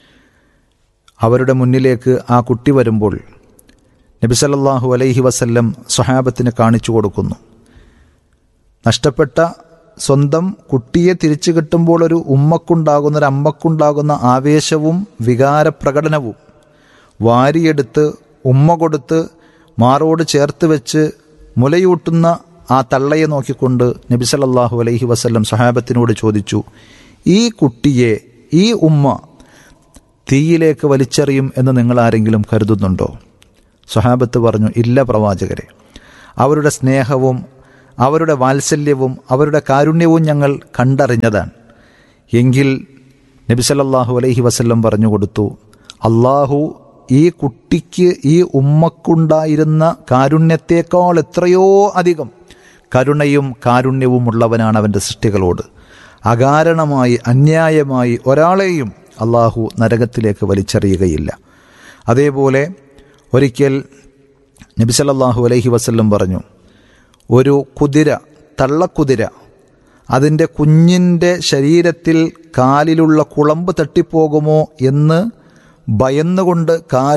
അവരുടെ മുന്നിലേക്ക് ആ കുട്ടി വരുമ്പോൾ നബി സല്ലല്ലാഹു അലൈഹി വസല്ലം സ്വഹാബത്തിന് കാണിച്ചു കൊടുക്കുന്നു. നഷ്ടപ്പെട്ട സ്വന്തം കുട്ടിയെ തിരിച്ചു കിട്ടുമ്പോൾ ഒരു ഉമ്മക്കുണ്ടാകുന്ന, ഒരു അമ്മക്കുണ്ടാകുന്ന ആവേശവും വികാരപ്രകടനവും വാരിയെടുത്ത് ഉമ്മ കൊടുത്ത് മാറോട് ചേർത്ത് വെച്ച് മുലയൂട്ടുന്ന ആ തള്ളയെ നോക്കിക്കൊണ്ട് നബി സല്ലല്ലാഹു അലൈഹി വസല്ലം സ്വഹാബത്തിനോട് ചോദിച്ചു, ഈ കുട്ടിയെ ഈ ഉമ്മ തീയിലേക്ക് വലിച്ചെറിയും എന്ന് നിങ്ങൾ ആരെങ്കിലും കരുതുന്നുണ്ടോ? സ്വഹാബത്ത് പറഞ്ഞു, ഇല്ല പ്രവാചകരെ. അവരുടെ സ്നേഹവും അവരുടെ വാത്സല്യവും അവരുടെ കാരുണ്യവും ഞങ്ങൾ കണ്ടറിഞ്ഞതാണ്. എങ്കിൽ നബി സല്ലല്ലാഹു അലൈഹി വസല്ലം പറഞ്ഞു കൊടുത്തു, അള്ളാഹു ഈ കുട്ടിക്ക് ഈ ഉമ്മക്കുണ്ടായിരുന്ന കാരുണ്യത്തേക്കാൾ എത്രയോ അധികം കരുണയും കാരുണ്യവും ഉള്ളവനാണ് അവൻ്റെ സൃഷ്ടികളോട്. അകാരണമായി അന്യായമായി ഒരാളെയും അള്ളാഹു നരകത്തിലേക്ക് വലിച്ചെറിയുകയില്ല. അതേപോലെ ഒരിക്കൽ നബി സല്ലല്ലാഹു അലൈഹി വസല്ലം പറഞ്ഞു, ഒരു കുതിര, തള്ളക്കുതിര, അതിൻ്റെ കുഞ്ഞിൻ്റെ ശരീരത്തിൽ കാലിലുള്ള കുളമ്പ് തട്ടിപ്പോകുമോ എന്ന് ഭയന്നുകൊണ്ട്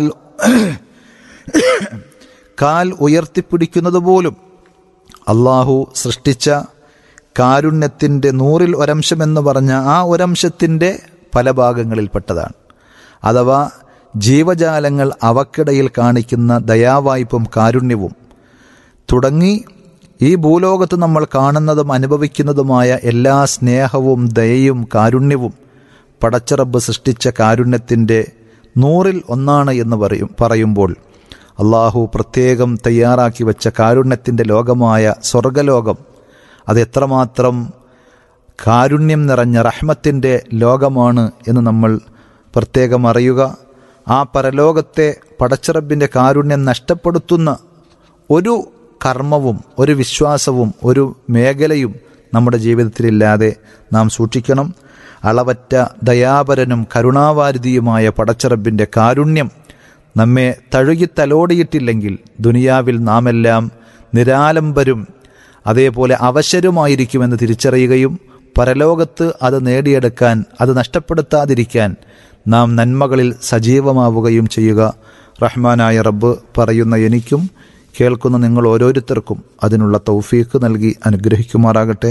കാൽ ഉയർത്തിപ്പിടിക്കുന്നത് പോലും അള്ളാഹു സൃഷ്ടിച്ച കാരുണ്യത്തിൻ്റെ 100-ൽ 1 എന്ന് പറഞ്ഞ ആ 1 പല ഭാഗങ്ങളിൽപ്പെട്ടതാണ്. അഥവാ ജീവജാലങ്ങൾ അവക്കിടയിൽ കാണിക്കുന്ന ദയാവായ്പും കാരുണ്യവും തുടങ്ങി ഈ ഭൂലോകത്ത് നമ്മൾ കാണുന്നതും അനുഭവിക്കുന്നതുമായ എല്ലാ സ്നേഹവും ദയയും കാരുണ്യവും പടച്ചറബ്ബ് സൃഷ്ടിച്ച കാരുണ്യത്തിൻ്റെ 100-ൽ 1 എന്ന് പറയുമ്പോൾ അള്ളാഹു പ്രത്യേകം തയ്യാറാക്കി വെച്ച കാരുണ്യത്തിൻ്റെ ലോകമായ സ്വർഗലോകം അത് എത്രമാത്രം കാരുണ്യം നിറഞ്ഞ റഹ്മത്തിൻ്റെ ലോകമാണ് എന്ന് നമ്മൾ പ്രത്യേകം അറിയുക. ആ പരലോകത്തെ പടച്ചറബ്ബിൻ്റെ കാരുണ്യം നഷ്ടപ്പെടുത്തുന്ന ഒരു കർമ്മവും ഒരു വിശ്വാസവും ഒരു മേഖലയും നമ്മുടെ ജീവിതത്തിലില്ലാതെ നാം സൂക്ഷിക്കണം. അളവറ്റ ദയാപരനും കരുണാവാരിധിയുമായ പടച്ചറബ്ബിൻ്റെ കാരുണ്യം നമ്മെ തഴുകിത്തലോടിയിട്ടില്ലെങ്കിൽ ദുനിയാവിൽ നാമെല്ലാം നിരാലംബരും അതേപോലെ അവശരുമായിരിക്കുമെന്ന് തിരിച്ചറിയുകയും പരലോകത്ത് അത് നേടിയെടുക്കാൻ, അത് നഷ്ടപ്പെടുത്താതിരിക്കാൻ നാം നന്മകളിൽ സജീവമാവുകയും ചെയ്യുക. റഹ്മാനായ റബ്ബ് പറയുന്ന എനിക്കും കേൾക്കുന്ന നിങ്ങൾ ഓരോരുത്തർക്കും അതിനുള്ള തൗഫീഖ് നൽകി അനുഗ്രഹിക്കുമാറാകട്ടെ.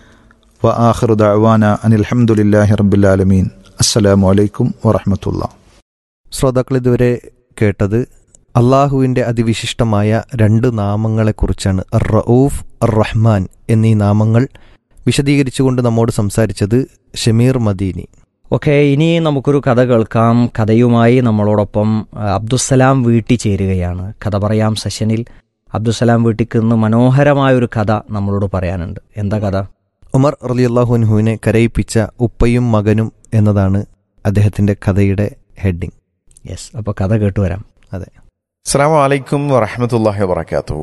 വ ആഖിറു ദഅവാന അനിൽ ഹംദുലില്ലാഹി റബ്ബിൽ ആലമീൻ. അസ്സലാമു അലൈക്കും വറഹ്മത്തുള്ളാഹി. ശ്രോതാക്കൾ ഇതുവരെ കേട്ടത് അള്ളാഹുവിൻ്റെ അതിവിശിഷ്ടമായ 2 നാമങ്ങളെക്കുറിച്ചാണ്. റഊഫ്, റഹ്മാൻ എന്നീ നാമങ്ങൾ വിശദീകരിച്ചുകൊണ്ട് നമ്മോട് സംസാരിച്ചത് ഷമീർ മദീനി. ഓക്കെ, ഇനി നമുക്കൊരു കഥ കേൾക്കാം. കഥയുമായി നമ്മളോടൊപ്പം അബ്ദുസ്സലാം വീട്ടി ചേരുകയാണ്. കഥ പറയാം സെഷനിൽ അബ്ദുസ്സലാം വീട്ടിക്ക് ഇന്ന് മനോഹരമായൊരു കഥ നമ്മളോട് പറയാനുണ്ട്. എന്താ കഥ? ഉമർ റളിയല്ലാഹു അൻഹുവിനെ കരയിപ്പിച്ച ഉപ്പയും മകനും എന്നതാണ് അദ്ദേഹത്തിൻ്റെ കഥയുടെ ഹെഡിങ്. യെസ്, അപ്പോൾ കഥ കേട്ടു വരാം. അതെ. അസ്സലാമു അലൈക്കും വറഹ്മത്തുള്ളാഹി വബറകാതുഹു.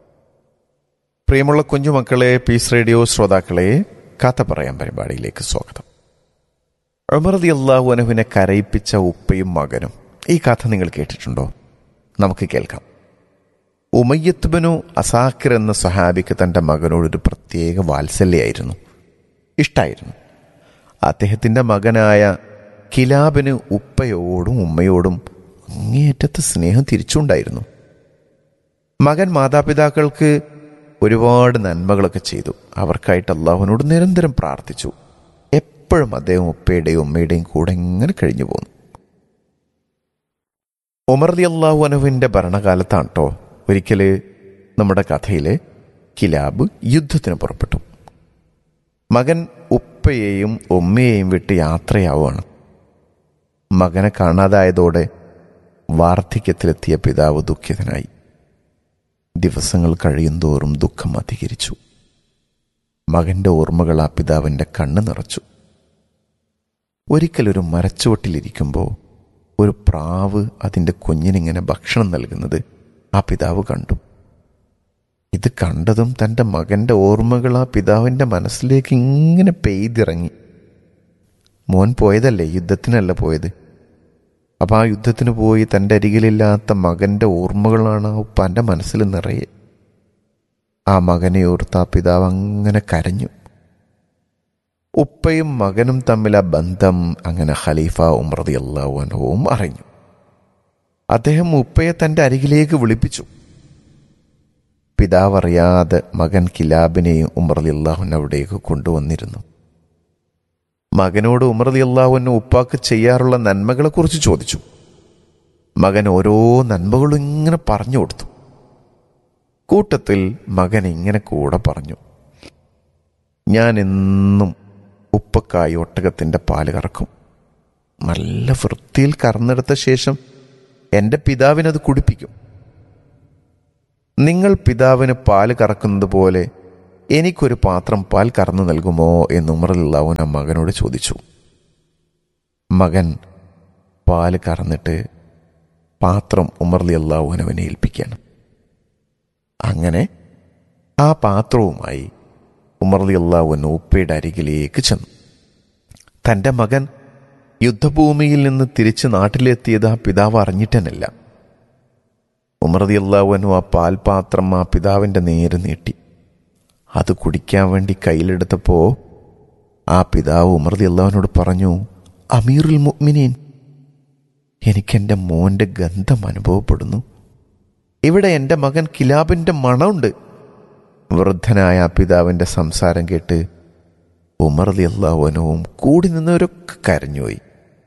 പ്രിയമുള്ള കുഞ്ഞുമക്കളെ, പീസ് റേഡിയോ ശ്രോതാക്കളെ, കഥ പറയാൻ പരിപാടിയിലേക്ക് സ്വാഗതം. ഉമർ റളിയല്ലാഹു അൻഹുവിനെ കരയിപ്പിച്ച ഉപ്പയും മകനും, ഈ കഥ നിങ്ങൾ കേട്ടിട്ടുണ്ടോ? നമുക്ക് കേൾക്കാം. ഉമയ്യത്ത് ബിനു അസാക്കിർ എന്ന സഹാബിക്ക് തൻ്റെ മകനോടൊരു പ്രത്യേക വാത്സല്യമായിരുന്നു, ഇഷ്ടമായിരുന്നു. അദ്ദേഹത്തിൻ്റെ മകനായ കിലാബിന് ഉപ്പയോടും ഉമ്മയോടും അങ്ങേയറ്റത്തെ സ്നേഹം തിരിച്ചുണ്ടായിരുന്നു. മകൻ മാതാപിതാക്കൾക്ക് ഒരുപാട് നന്മകളൊക്കെ ചെയ്തു. അവർക്കായിട്ട് അള്ളാഹുവിനോട് നിരന്തരം പ്രാർത്ഥിച്ചു. എപ്പോഴും അദ്ദേഹം ഉപ്പയുടെയും ഉമ്മയുടെയും കൂടെ എങ്ങനെ കഴിഞ്ഞു പോന്നു. ഉമർ റളിയല്ലാഹു അൻഹുവിൻ്റെ ഭരണകാലത്താണ് കേട്ടോ ഒരിക്കൽ നമ്മുടെ കഥയിൽ കിലാബ് യുദ്ധത്തിന് പുറപ്പെട്ടു. മകൻ ഉപ്പയെയും ഉമ്മയെയും വിട്ട് യാത്രയാവുകയാണ്. മകനെ കാണാതായതോടെ വാർദ്ധക്യത്തിലെത്തിയ പിതാവ് ദുഃഖിതനായി. ദിവസങ്ങൾ കഴിയുന്തോറും ദുഃഖം അധികരിച്ചു. മകൻ്റെ ഓർമ്മകൾ ആ പിതാവിൻ്റെ കണ്ണ് നിറച്ചു. ഒരിക്കലൊരു മരച്ചുവട്ടിലിരിക്കുമ്പോൾ ഒരു പ്രാവ് അതിൻ്റെ കുഞ്ഞിനിങ്ങനെ ഭക്ഷണം നൽകുന്നത് ആ പിതാവ് കണ്ടു. ഇത് കണ്ടതും തൻ്റെ മകൻ്റെ ഓർമ്മകൾ ആ പിതാവിൻ്റെ മനസ്സിലേക്ക് ഇങ്ങനെ പെയ്തിറങ്ങി. മോൻ പോയതല്ലേ, യുദ്ധത്തിനല്ല പോയത്. അപ്പം ആ യുദ്ധത്തിന് പോയി തൻ്റെ അരികിലില്ലാത്ത മകൻ്റെ ഓർമ്മകളാണ് ആ ഉപ്പാൻ്റെ മനസ്സിൽ നിറയെ. ആ മകനെ ഓർത്ത് ആ പിതാവ് അങ്ങനെ കരഞ്ഞു. ഉപ്പയും മകനും തമ്മിൽ ആ ബന്ധം അങ്ങനെ ഖലീഫ ഉമർ റളിയല്ലാഹു അൻഹുവും അറിഞ്ഞു. അദ്ദേഹം ഉപ്പയെ തൻ്റെ അരികിലേക്ക് വിളിപ്പിച്ചു. പിതാവ് അറിയാതെ മകൻ കിലാബിനെയും ഉമർ റളിയല്ലാഹു അൻഹു അവിടേക്ക് കൊണ്ടുവന്നിരുന്നു. മകനോട് ഉമർ റളിയല്ലാഹു അൻഹു ഉപ്പാക്ക് ചെയ്യാറുള്ള നന്മകളെക്കുറിച്ച് ചോദിച്ചു. മകൻ ഓരോ നന്മകളും ഇങ്ങനെ പറഞ്ഞു കൊടുത്തു. കൂട്ടത്തിൽ മകൻ ഇങ്ങനെ കൂടെ പറഞ്ഞു, ഞാൻ എന്നും ഉപ്പക്കായി ഒട്ടകത്തിൻ്റെ പാല് കറക്കും. നല്ല വൃത്തിയിൽ കറന്നെടുത്ത ശേഷം എൻ്റെ പിതാവിനത് കുടിപ്പിക്കും. നിങ്ങൾ പിതാവിന് പാല് കറക്കുന്നത് പോലെ എനിക്കൊരു പാത്രം പാൽ കറന്നു നൽകുമോ എന്ന് ഉമർ റളിയല്ലാഹു അൻഹു മകനോട് ചോദിച്ചു. മകൻ പാല് കറന്നിട്ട് പാത്രം ഉമർ റളിയല്ലാഹു അൻഹുവിനെ ഏൽപ്പിക്കുകയാണ്. അങ്ങനെ ആ പാത്രവുമായി ഉമർ റളിയല്ലാഹു അൻഹു ഉപ്പയുടെ അരികിലേക്ക് ചെന്നു. തൻ്റെ മകൻ യുദ്ധഭൂമിയിൽ നിന്ന് തിരിച്ച് നാട്ടിലെത്തിയത് ആ പിതാവ് അറിഞ്ഞിട്ടല്ല. ഉമർ റളിയല്ലാഹു അൻഹു ആ പാൽപാത്രം ആ പിതാവിൻ്റെ നേരെ നീട്ടി. അത് കുടിക്കാൻ വേണ്ടി കയ്യിലെടുത്തപ്പോൾ ആ പിതാവ് ഉമർ റളിയല്ലാഹു അൻഹുവിനോട് പറഞ്ഞു, അമീറുൽ മുഅ്മിനീൻ, എനിക്കെൻ്റെ മോൻ്റെ ഗന്ധം അനുഭവപ്പെടുന്നു. ഇവിടെ എൻ്റെ മകൻ കിലാബിൻ്റെ മണമുണ്ട്. വൃദ്ധനായ ആ പിതാവിൻ്റെ സംസാരം കേട്ട് ഉമർ റളിയല്ലാഹു അൻഹുവും കൂടി നിന്നവരൊക്കെ കരഞ്ഞുപോയി.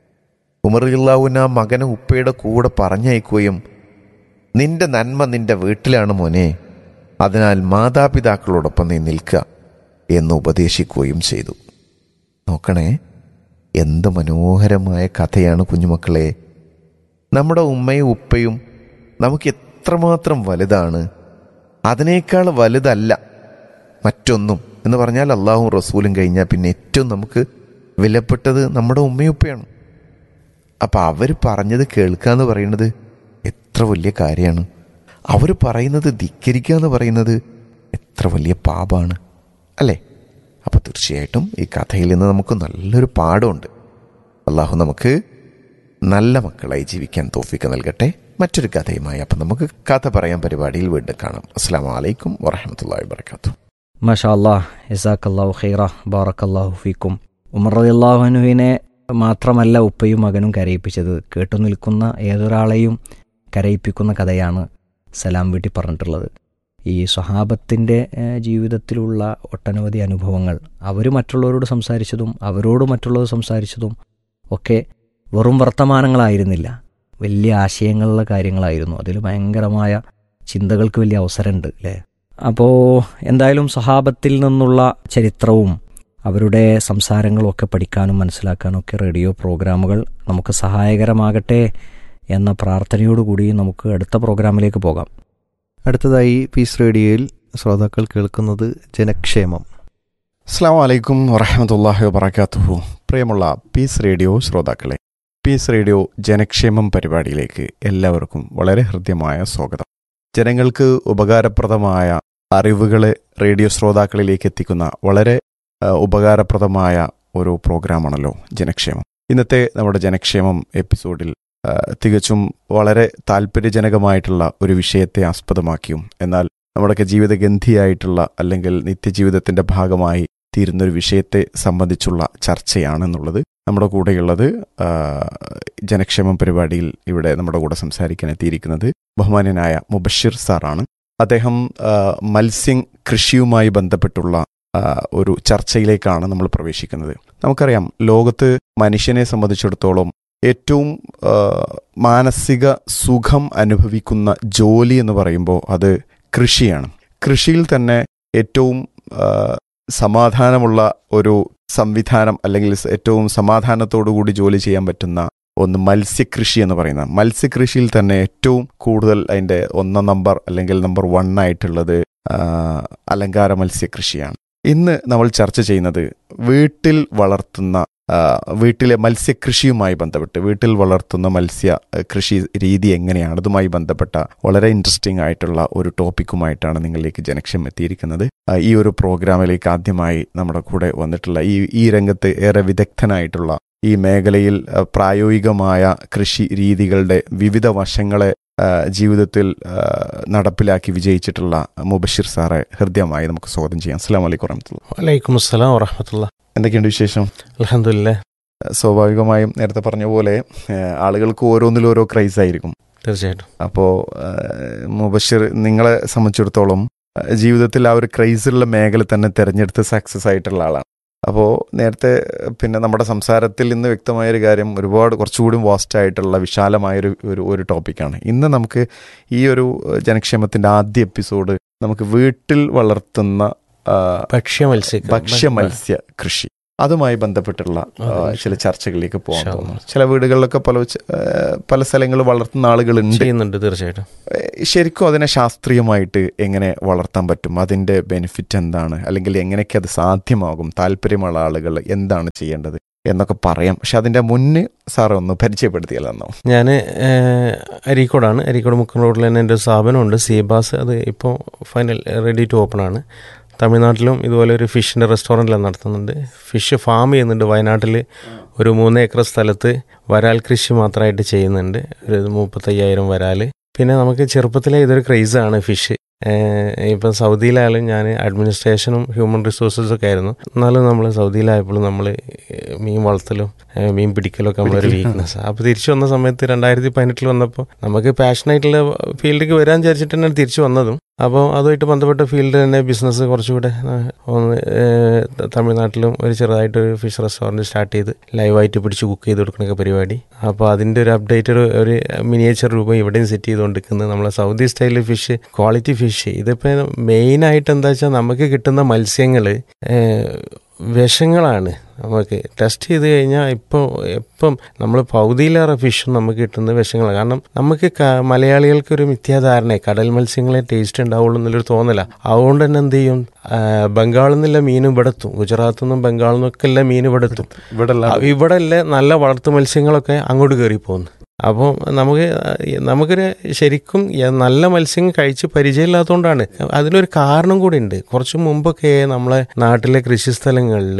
ഉമർ റളിയല്ലാഹു അൻഹു ആ മകനെ ഉപ്പയുടെ കൂടെ പറഞ്ഞയക്കുകയും, നിന്റെ നന്മ നിന്റെ വീട്ടിലാണ് മോനെ, അതിനാൽ മാതാപിതാക്കളോടൊപ്പം നീ നിൽക്കുക എന്ന് ഉപദേശിക്കുകയും ചെയ്തു. നോക്കണേ, എന്ത് മനോഹരമായ കഥയാണ് കുഞ്ഞുമക്കളെ. നമ്മുടെ ഉമ്മയും ഉപ്പയും നമുക്ക് എത്രമാത്രം വലുതാണ്. അതിനേക്കാൾ വലുതല്ല മറ്റൊന്നും എന്ന് പറഞ്ഞാൽ അള്ളാഹും റസൂലും കഴിഞ്ഞാൽ പിന്നെ ഏറ്റവും നമുക്ക് വിലപ്പെട്ടത് നമ്മുടെ ഉമ്മയും ഉപ്പയാണ്. അപ്പം അവർ പറഞ്ഞത് കേൾക്കുക എന്ന് പറയുന്നത് എത്ര വലിയ കാര്യമാണ്. അവർ പറയുന്നത് ധിക്കരിക്കുക എന്ന് പറയുന്നത് എത്ര വലിയ പാപമാണ് അല്ലേ? അപ്പോൾ തീർച്ചയായിട്ടും ഈ കഥയിൽ നിന്ന് നമുക്ക് നല്ലൊരു പാഠമുണ്ട്. അള്ളാഹു നമുക്ക് നല്ല മക്കളായി ജീവിക്കാൻ തൗഫീഖ് നൽകട്ടെ. മറ്റൊരു കഥയുമായി അപ്പം നമുക്ക് കഥ പറയാൻ പരിപാടിയിൽ വീണ്ടും കാണാം. അസ്സലാമു അലൈക്കും വറഹ്മത്തുള്ളാഹി വബറകാതുഹു. മാഷാ അല്ലാഹ്, ജസാക്കല്ലാഹു ഖൈറ, ബാറക്കല്ലാഹു ഫീക്കും. ഉമർ റളിയല്ലാഹു അൻഹുവിനെ മാത്രമല്ല ഉപ്പയും മകനും കരയിപ്പിച്ചത്, കേട്ടു നിൽക്കുന്ന ഏതൊരാളെയും കരയിപ്പിക്കുന്ന കഥയാണ് സലാം വീട്ടി പറഞ്ഞിട്ടുള്ളത്. ഈ സ്വഹാബത്തിൻ്റെ ജീവിതത്തിലുള്ള ഒട്ടനവധി അനുഭവങ്ങൾ, അവർ മറ്റുള്ളവരോട് സംസാരിച്ചതും അവരോട് മറ്റുള്ളവർ സംസാരിച്ചതും ഒക്കെ വെറും വർത്തമാനങ്ങളായിരുന്നില്ല, വലിയ ആശയങ്ങളുള്ള കാര്യങ്ങളായിരുന്നു. അതിൽ ഭയങ്കരമായ ചിന്തകൾക്ക് വലിയ അവസരമുണ്ട് അല്ലേ? അപ്പോൾ എന്തായാലും സ്വഹാബത്തിൽ നിന്നുള്ള ചരിത്രവും അവരുടെ സംസാരങ്ങളും ഒക്കെ പഠിക്കാനും മനസ്സിലാക്കാനും ഒക്കെ റേഡിയോ പ്രോഗ്രാമുകൾ നമുക്ക് സഹായകരമാകട്ടെ എന്ന പ്രാർത്ഥനയോടുകൂടി നമുക്ക് അടുത്ത പ്രോഗ്രാമിലേക്ക് പോകാം. അടുത്തതായി പീസ് റേഡിയോയിൽ ശ്രോതാക്കൾ കേൾക്കുന്നത് ജനക്ഷേമം. അസ്സലാമു അലൈക്കും വറഹ്മത്തുള്ളാഹി വബറകാതുഹു. പ്രിയമുള്ള പീസ് റേഡിയോ ശ്രോതാക്കളെ, പീസ് റേഡിയോ ജനക്ഷേമം പരിപാടിയിലേക്ക് എല്ലാവർക്കും വളരെ ഹൃദ്യമായ സ്വാഗതം. ജനങ്ങൾക്ക് ഉപകാരപ്രദമായ അറിവുകളെ റേഡിയോ ശ്രോതാക്കളിലേക്ക് എത്തിക്കുന്ന വളരെ ഉപകാരപ്രദമായ ഒരു പ്രോഗ്രാമാണല്ലോ ജനക്ഷേമം. ഇന്നത്തെ നമ്മുടെ ജനക്ഷേമം എപ്പിസോഡിൽ തികച്ചും വളരെ താല്പര്യജനകമായിട്ടുള്ള ഒരു വിഷയത്തെ ആസ്പദമാക്കിയും എന്നാൽ നമ്മുടെയൊക്കെ ജീവിതഗന്ധിയായിട്ടുള്ള അല്ലെങ്കിൽ നിത്യജീവിതത്തിൻ്റെ ഭാഗമായി തീരുന്നൊരു വിഷയത്തെ സംബന്ധിച്ചുള്ള ചർച്ചയാണെന്നുള്ളത്. നമ്മുടെ കൂടെയുള്ളത് ജനക്ഷേമം പരിപാടിയിൽ ഇവിടെ നമ്മുടെ കൂടെ സംസാരിക്കാൻ എത്തിയിരിക്കുന്നത് ബഹുമാന്യനായ മുബഷിർ സാറാണ്. അദ്ദേഹം മത്സ്യ കൃഷിയുമായി ബന്ധപ്പെട്ടുള്ള ഒരു ചർച്ചയിലേക്കാണ് നമ്മൾ പ്രവേശിക്കുന്നത്. നമുക്കറിയാം, ലോകത്ത് മനുഷ്യനെ സംബന്ധിച്ചിടത്തോളം ഏറ്റവും മാനസിക സുഖം അനുഭവിക്കുന്ന ജോലി എന്ന് പറയുമ്പോൾ അത് കൃഷിയാണ്. കൃഷിയിൽ തന്നെ ഏറ്റവും സമാധാനമുള്ള ഒരു സംവിധാനം അല്ലെങ്കിൽ ഏറ്റവും സമാധാനത്തോടുകൂടി ജോലി ചെയ്യാൻ പറ്റുന്ന ഒന്ന് മത്സ്യകൃഷി എന്ന് പറയുന്നത്. മത്സ്യകൃഷിയിൽ തന്നെ ഏറ്റവും കൂടുതൽ അതിൻ്റെ 1 നമ്പർ അല്ലെങ്കിൽ നമ്പർ 1 ആയിട്ടുള്ളത് അലങ്കാര മത്സ്യകൃഷിയാണ്. ഇന്ന് നമ്മൾ ചർച്ച ചെയ്യുന്നത് വീട്ടിലെ മത്സ്യകൃഷിയുമായി ബന്ധപ്പെട്ട് വീട്ടിൽ വളർത്തുന്ന മത്സ്യ കൃഷി രീതി എങ്ങനെയാണ്, അതുമായി ബന്ധപ്പെട്ട വളരെ ഇൻട്രസ്റ്റിംഗ് ആയിട്ടുള്ള ഒരു ടോപ്പിക്കുമായിട്ടാണ് നിങ്ങളിലേക്ക് ജനക്ഷേമം എത്തിയിരിക്കുന്നത്. ഈ ഒരു പ്രോഗ്രാമിലേക്ക് ആദ്യമായി നമ്മുടെ കൂടെ വന്നിട്ടുള്ള ഈ രംഗത്ത് ഏറെ വിദഗ്ധനായിട്ടുള്ള, ഈ മേഖലയിൽ പ്രായോഗികമായ കൃഷി രീതികളുടെ വിവിധ വശങ്ങളെ ജീവിതത്തിൽ നടപ്പിലാക്കി വിജയിച്ചിട്ടുള്ള മുബഷിർ സാറെ ഹൃദ്യമായി നമുക്ക് സ്വാഗതം ചെയ്യാം. അസ്സലാമു അലൈക്കും വറഹ്മത്തുള്ളാഹി. വലൈക്കും അസ്സലാം വറഹ്മത്തുള്ളാഹി. എന്തൊക്കെയുണ്ട് വിശേഷം? അൽഹംദുലില്ലാഹ്. സ്വാഭാവികമായും നേരത്തെ പറഞ്ഞ പോലെ ആളുകൾക്ക് ഓരോന്നിലും ഓരോ ക്രൈസ് ആയിരിക്കും. തീർച്ചയായിട്ടും. അപ്പോൾ മുബഷിർ, നിങ്ങളെ സംബന്ധിച്ചിടത്തോളം ജീവിതത്തിൽ ആ ഒരു ക്രൈസുള്ള മേഖല തന്നെ തിരഞ്ഞെടുത്ത് സക്സസ് ആയിട്ടുള്ള ആളാണ്. അപ്പോൾ നേരത്തെ പിന്നെ നമ്മുടെ സംസാരത്തിൽ നിന്ന് വ്യക്തമായൊരു കാര്യം, ഒരുപാട് കുറച്ചുകൂടി വാസ്റ്റ് ആയിട്ടുള്ള വിശാലമായൊരു ഒരു ടോപ്പിക്കാണ്. ഇന്ന് നമുക്ക് ഈ ഒരു ജനക്ഷേമത്തിൻ്റെ ആദ്യ എപ്പിസോഡ് നമുക്ക് വീട്ടിൽ വളർത്തുന്ന ഭക്ഷ്യ മത്സ്യ കൃഷി അതുമായി ബന്ധപ്പെട്ടുള്ള ചില ചർച്ചകളിലേക്ക് പോകാൻ തോന്നുന്നു. ചില വീടുകളിലൊക്കെ പല സ്ഥലങ്ങളിൽ വളർത്തുന്ന ആളുകളുണ്ട്. ചെയ്യുന്നുണ്ട് തീർച്ചയായിട്ടും. ശരിക്കും അതിനെ ശാസ്ത്രീയമായിട്ട് എങ്ങനെ വളർത്താൻ പറ്റും, അതിൻ്റെ ബെനിഫിറ്റ് എന്താണ്, അല്ലെങ്കിൽ എങ്ങനെയൊക്കെ അത് സാധ്യമാകും, താല്പര്യമുള്ള ആളുകൾ എന്താണ് ചെയ്യേണ്ടത് എന്നൊക്കെ പറയാം. പക്ഷെ അതിൻ്റെ മുന്നേ സാറ് ഒന്ന് പരിചയപ്പെടുത്തിയാൽ തന്നോ. ഞാൻ അരീക്കോടാണ്. അരീക്കോട് മുക്കം റോഡിൽ തന്നെ എൻ്റെ ഒരു സ്ഥാപനമുണ്ട്, സീബാസ്. അത് ഇപ്പോൾ ഫൈനൽ റെഡി ടു ഓപ്പൺ ആണ്. തമിഴ്നാട്ടിലും ഇതുപോലെ ഒരു ഫിഷിൻ്റെ റെസ്റ്റോറൻറ്റിലാണ് നടത്തുന്നുണ്ട്. ഫിഷ് ഫാം ചെയ്യുന്നുണ്ട്. വയനാട്ടിൽ ഒരു 3 ഏക്കർ സ്ഥലത്ത് വരാൽ കൃഷി മാത്രമായിട്ട് ചെയ്യുന്നുണ്ട്. ഒരു 35,000 വരാൽ. പിന്നെ നമുക്ക് ചെറുപ്പത്തിലെ ഇതൊരു ക്രൈസാണ് ഫിഷ്. ഇപ്പം സൗദിയിലായാലും ഞാൻ അഡ്മിനിസ്ട്രേഷനും ഹ്യൂമൻ റിസോഴ്സസൊക്കെ ആയിരുന്നു. എന്നാലും നമ്മൾ സൗദിയിലായപ്പോഴും നമ്മൾ മീൻ വളർത്തലും മീൻ പിടിക്കലൊക്കെ നമ്മളൊരു വീക്ക്നെസ്. അപ്പോൾ തിരിച്ചു വന്ന സമയത്ത് 2018 വന്നപ്പോൾ നമുക്ക് പാഷനായിട്ടുള്ള ഫീൽഡിലേക്ക് വരാൻ വിചാരിച്ചിട്ട് തന്നെയാണ് തിരിച്ചു വന്നതും. അപ്പോൾ അതുമായിട്ട് ബന്ധപ്പെട്ട ഫീൽഡിൽ തന്നെ ബിസിനസ് കുറച്ചുകൂടെ ഒന്ന് തമിഴ്നാട്ടിലും ഒരു ചെറുതായിട്ടൊരു ഫിഷ് റെസ്റ്റോറൻറ്റ് സ്റ്റാർട്ട് ചെയ്ത് ലൈവായിട്ട് പിടിച്ച് കുക്ക് ചെയ്ത് കൊടുക്കണൊക്കെ പരിപാടി. അപ്പോൾ അതിൻ്റെ ഒരു അപ്ഡേറ്റഡ് ഒരു മിനിയേച്ചർ രൂപം ഇവിടെയും സെറ്റ് ചെയ്തുകൊണ്ടിരിക്കുന്നത് നമ്മളെ സൗദി സ്റ്റൈലിൽ ഫിഷ്, ക്വാളിറ്റി ഫിഷ്. ഇതിപ്പോൾ മെയിനായിട്ട് എന്താ വെച്ചാൽ നമുക്ക് കിട്ടുന്ന മത്സ്യങ്ങൾ വിഷങ്ങളാണ്. നമുക്ക് ടെസ്റ്റ് ചെയ്ത് കഴിഞ്ഞാൽ ഇപ്പം നമ്മൾ പകുതിയിലേറെ ഫിഷും നമുക്ക് കിട്ടുന്ന വിഷങ്ങളാണ്. കാരണം നമുക്ക് മലയാളികൾക്കൊരു മിഥ്യാധാരണ കടൽ മത്സ്യങ്ങളെ ടേസ്റ്റ് ഉണ്ടാവുള്ളൂ എന്നുള്ളൊരു തോന്നല. അതുകൊണ്ട് തന്നെ എന്ത് ചെയ്യും, ബംഗാളിൽ നിന്നുള്ള മീൻ ഇവിടെ എത്തും, ഗുജറാത്തിൽ നിന്നും ബംഗാളിൽ നിന്നൊക്കെ എല്ലാം മീൻ ഇവിടെ എത്തും. ഇവിടെ നല്ല വളർത്തു മത്സ്യങ്ങളൊക്കെ അങ്ങോട്ട് കയറി പോകുന്നു. അപ്പോൾ നമുക്കൊരു ശരിക്കും നല്ല മത്സ്യം കഴിച്ച് പരിചയമില്ലാത്തതുകൊണ്ടാണ്. അതിനൊരു കാരണം കൂടി ഉണ്ട്. കുറച്ച് മുമ്പൊക്കെ നമ്മളെ നാട്ടിലെ കൃഷിസ്ഥലങ്ങളിൽ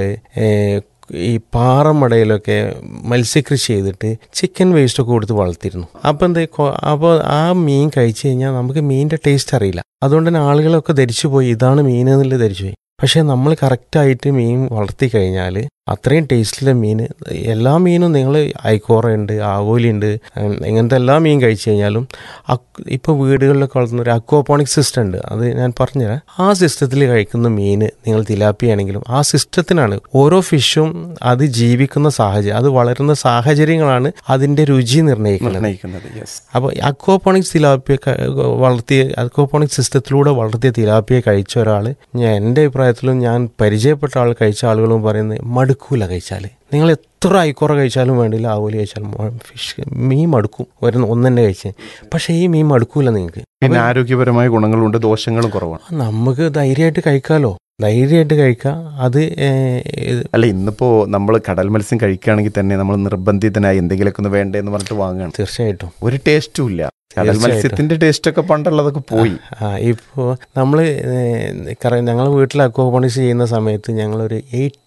ഈ പാറമടയിലൊക്കെ മത്സ്യകൃഷി ചെയ്തിട്ട് ചിക്കൻ വേസ്റ്റൊക്കെ കൊടുത്ത് വളർത്തിയിരുന്നു. അപ്പോൾ ആ മീൻ കഴിച്ചു കഴിഞ്ഞാൽ നമുക്ക് മീനിൻ്റെ ടേസ്റ്റ് അറിയില്ല. അതുകൊണ്ട് തന്നെ ആളുകളൊക്കെ ധരിച്ചു പോയി ഇതാണ് മീൻ എന്നുള്ളത് ധരിച്ചു പോയി. പക്ഷേ നമ്മൾ കറക്റ്റായിട്ട് മീൻ വളർത്തി കഴിഞ്ഞാൽ അത്രയും ടേസ്റ്റിലെ മീൻ, എല്ലാ മീനും നിങ്ങൾ ഐക്കോറയുണ്ട്, ആവോലിയുണ്ട്, ഇങ്ങനത്തെ എല്ലാ മീൻ കഴിച്ചു കഴിഞ്ഞാലും ഇപ്പോൾ വീടുകളിലൊക്കെ വളർത്തുന്ന ഒരു അക്വാപോണിക് സിസ്റ്റം ഉണ്ട്. അത് ഞാൻ പറഞ്ഞുതരാം. ആ സിസ്റ്റത്തിൽ കഴിക്കുന്ന മീൻ നിങ്ങൾ തിലാപ്പിയാണെങ്കിലും ആ സിസ്റ്റത്തിനാണ് ഓരോ ഫിഷും അത് ജീവിക്കുന്ന സാഹചര്യം, അത് വളരുന്ന സാഹചര്യങ്ങളാണ് അതിൻ്റെ രുചി നിർണ്ണയിക്കുന്നത്. അപ്പോൾ അക്വാപോണിക് തിലാപ്പിയ അക്വാപോണിക് സിസ്റ്റത്തിലൂടെ വളർത്തിയ തിലാപ്പിയെ കഴിച്ച ഒരാൾ, എൻ്റെ അഭിപ്രായത്തിലും ഞാൻ പരിചയപ്പെട്ട ആൾ കഴിച്ച ആളുകളും പറയുന്നത് മടുക്കൂല കഴിച്ചാൽ. നിങ്ങൾ എത്ര ഐക്കോറ കഴിച്ചാലും വേണ്ടില്ല, ആവോലി കഴിച്ചാലും ഫിഷ് മീൻ മടുക്കും ഒന്ന് തന്നെ കഴിച്ച്. പക്ഷേ ഈ മീൻ മടുക്കൂല നിങ്ങൾക്ക്. പിന്നെ ആരോഗ്യപരമായ ഗുണങ്ങളുണ്ട്, ദോഷങ്ങളും കുറവാണ്. നമുക്ക് ധൈര്യമായിട്ട് കഴിക്കാമല്ലോ, ധൈര്യമായിട്ട് കഴിക്കാം. അത് അല്ല, ഇന്നിപ്പോൾ നമ്മൾ കടൽ മത്സ്യം കഴിക്കുകയാണെങ്കിൽ തന്നെ നമ്മൾ നിർബന്ധിതനായി എന്തെങ്കിലുമൊക്കെ ഒന്ന് വേണ്ടതെന്ന് പറഞ്ഞിട്ട് വാങ്ങുകയാണ്. തീർച്ചയായിട്ടും ഒരു ടേസ്റ്റും ഇല്ല. കടൽ മത്സ്യത്തിന്റെ ടേസ്റ്റ് ഒക്കെ പണ്ടുള്ളതൊക്കെ പോയി. ഇപ്പോൾ നമ്മൾ ഞങ്ങൾ വീട്ടിൽ അക്വാപോണിക്സ് ചെയ്യുന്ന സമയത്ത് ഞങ്ങളൊരു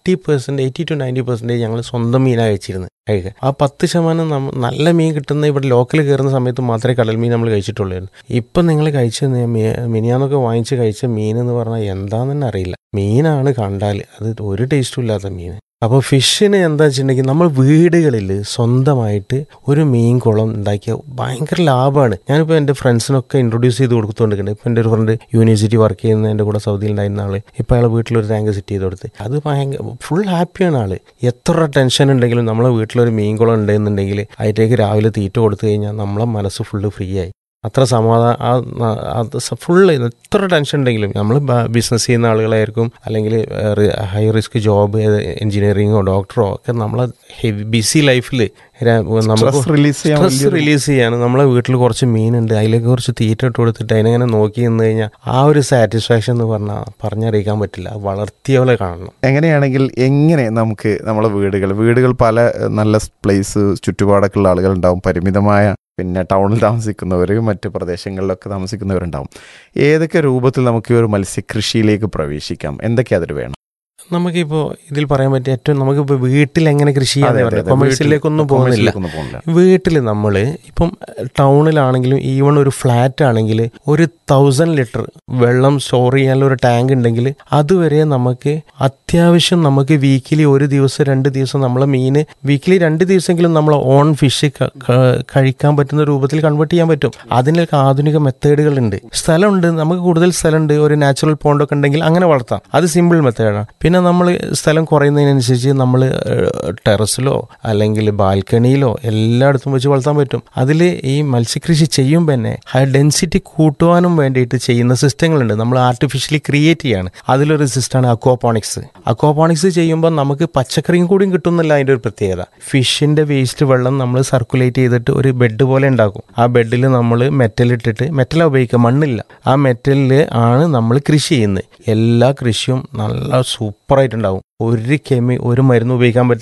80 to 90% ഞങ്ങൾ സ്വന്തം മീനാണ് കഴിച്ചിരുന്നത്. കഴിക്കുക ആ 10% നല്ല മീൻ കിട്ടുന്ന ഇവിടെ ലോക്കൽ കയറുന്ന സമയത്ത് മാത്രമേ കടൽ മീൻ നമ്മൾ കഴിച്ചിട്ടുള്ളൂ. ഇപ്പം നിങ്ങൾ കഴിച്ച മിനിയാന്നൊക്കെ വാങ്ങിച്ച് കഴിച്ച മീൻ എന്ന് പറഞ്ഞാൽ എന്താണെന്ന് തന്നെ അറിയില്ല. മീനാണ് കണ്ടാൽ അത് ഒരു ടേസ്റ്റും ഇല്ലാത്ത മീൻ. അപ്പോൾ ഫിഷിന് എന്താ വെച്ചിട്ടുണ്ടെങ്കിൽ നമ്മൾ വീടുകളിൽ സ്വന്തമായിട്ട് ഒരു മീൻ കുളം ഉണ്ടാക്കിയ ഭയങ്കര ലാഭമാണ്. ഞാനിപ്പോൾ എൻ്റെ ഫ്രണ്ട്സിനൊക്കെ ഇൻട്രൊഡ്യൂസ് ചെയ്ത് കൊടുത്തുകൊണ്ടിരിക്കുന്നുണ്ട്. ഇപ്പോൾ എൻ്റെ ഒരു ഫ്രണ്ട് യൂണിവേഴ്സിറ്റി വർക്ക് ചെയ്യുന്ന എൻ്റെ കൂടെ സൗദിയിൽ ഉണ്ടായിരുന്ന ആൾ ഇപ്പോൾ അയാൾ വീട്ടിലൊരു ടാങ്ക് സെറ്റ് ചെയ്ത് കൊടുത്ത് അത് ഭയങ്കര ഫുൾ ഹാപ്പിയാണ് ആൾ. എത്ര ടെൻഷൻ ഉണ്ടെങ്കിലും നമ്മളെ വീട്ടിലൊരു മീൻ കുളം ഉണ്ടെന്നുണ്ടെങ്കിൽ അതിലേക്ക് രാവിലെ തീറ്റ കൊടുത്തു കഴിഞ്ഞാൽ നമ്മളെ മനസ്സ് ഫുള്ള് ഫ്രീ ആയി. അത്ര സമാധാനം ഫുള്ള് എത്ര ടെൻഷൻ ഉണ്ടെങ്കിലും നമ്മൾ ബിസിനസ് ചെയ്യുന്ന ആളുകളായിരിക്കും, അല്ലെങ്കിൽ ഹൈ റിസ്ക് ജോബ് എഞ്ചിനീയറിങ്ങോ ഡോക്ടറോ ഒക്കെ നമ്മളെ ബിസി ലൈഫിൽ നമുക്ക് സ്ട്രെസ് റിലീസ് ചെയ്യാണ്. നമ്മളെ വീട്ടിൽ കുറച്ച് മീനുണ്ട്, അതിലേക്ക് കുറച്ച് തീറ്റ ഇട്ട് കൊടുത്തിട്ട് അതിനെങ്ങനെ നോക്കി നിന്ന് കഴിഞ്ഞാൽ ആ ഒരു സാറ്റിസ്ഫാക്ഷൻ എന്ന് പറഞ്ഞറിയിക്കാൻ പറ്റില്ല. വളർത്തിയവളെ കാണണം. എങ്ങനെയാണെങ്കിൽ എങ്ങനെ നമുക്ക് നമ്മളെ വീടുകൾ പല നല്ല പ്ലേസ് ചുറ്റുപാടൊക്കെ ഉള്ള ആളുകളുണ്ടാവും, പരിമിതമായ പിന്നെ ടൗണിൽ താമസിക്കുന്നവർ, മറ്റ് പ്രദേശങ്ങളിലൊക്കെ താമസിക്കുന്നവരുണ്ടാവും. ഏതൊക്കെ രൂപത്തിൽ നമുക്ക് ഈ ഒരു മത്സ്യകൃഷിയിലേക്ക് പ്രവേശിക്കാം, എന്തൊക്കെ അതിൽ വേണം? നമുക്കിപ്പോൾ ഇതിൽ പറയാൻ പറ്റിയ ഏറ്റവും നമുക്കിപ്പോൾ വീട്ടിൽ എങ്ങനെ കൃഷി ചെയ്യാൻ പറയാം. കൊമേഴ്സിലേക്കൊന്നും പോകുന്നില്ല. വീട്ടിൽ നമ്മൾ ഇപ്പം ടൗണിലാണെങ്കിലും ഈവൺ ഒരു ഫ്ലാറ്റ് ആണെങ്കിൽ 1000 ലിറ്റർ വെള്ളം സ്റ്റോർ ചെയ്യാനുള്ള ഒരു ടാങ്ക് ഉണ്ടെങ്കിൽ അതുവരെ നമുക്ക് അത്യാവശ്യം നമുക്ക് വീക്കിലി 1 ദിവസം 2 ദിവസം നമ്മളെ മീൻ വീക്കിലി 2 ദിവസമെങ്കിലും നമ്മൾ ഓൺ ഫിഷ് കഴിക്കാൻ പറ്റുന്ന രൂപത്തിൽ കൺവേർട്ട് ചെയ്യാൻ പറ്റും. അതിനൊക്കെ ആധുനിക മെത്തേഡുകളുണ്ട്. സ്ഥലമുണ്ട്, നമുക്ക് കൂടുതൽ സ്ഥലമുണ്ട്, ഒരു നാച്ചുറൽ പോണ്ടൊക്കെ ഉണ്ടെങ്കിൽ അങ്ങനെ വളർത്താം. അത് സിമ്പിൾ മെത്തേഡാണ്. പിന്നെ പിന്നെ നമ്മൾ സ്ഥലം കുറയുന്നതിനനുസരിച്ച് നമ്മൾ ടെറസിലോ അല്ലെങ്കിൽ ബാൽക്കണിയിലോ എല്ലായിടത്തും വെച്ച് വളർത്താൻ പറ്റും. അതിൽ ഈ മത്സ്യകൃഷി ചെയ്യുമ്പോൾ തന്നെ ഹൈ ഡെൻസിറ്റി കൂട്ടുവാനും വേണ്ടിയിട്ട് ചെയ്യുന്ന സിസ്റ്റങ്ങളുണ്ട്. നമ്മൾ ആർട്ടിഫിഷ്യലി ക്രിയേറ്റ് ചെയ്യാണ്. അതിലൊരു സിസ്റ്റമാണ് അക്വാപോണിക്സ്. അക്വാപോണിക്സ് ചെയ്യുമ്പോൾ നമുക്ക് പച്ചക്കറിയും കൂടിയും കിട്ടുന്നില്ല. അതിൻ്റെ ഒരു പ്രത്യേകത, ഫിഷിൻ്റെ വേസ്റ്റ് വെള്ളം നമ്മൾ സർക്കുലേറ്റ് ചെയ്തിട്ട് ഒരു ബെഡ് പോലെ ഉണ്ടാക്കും. ആ ബെഡിൽ നമ്മൾ മെറ്റലിട്ടിട്ട്, മെറ്റലാണ് ഉപയോഗിക്കുക, മണ്ണില്ല, ആ മെറ്റലിൽ ആണ് നമ്മൾ കൃഷി ചെയ്യുന്നത്. എല്ലാ കൃഷിയും നല്ല സൂപ്പറായിട്ടുണ്ടാവും. ഒരു മരുന്ന് ഉപയോഗിക്കാൻ പറ്റില്ല.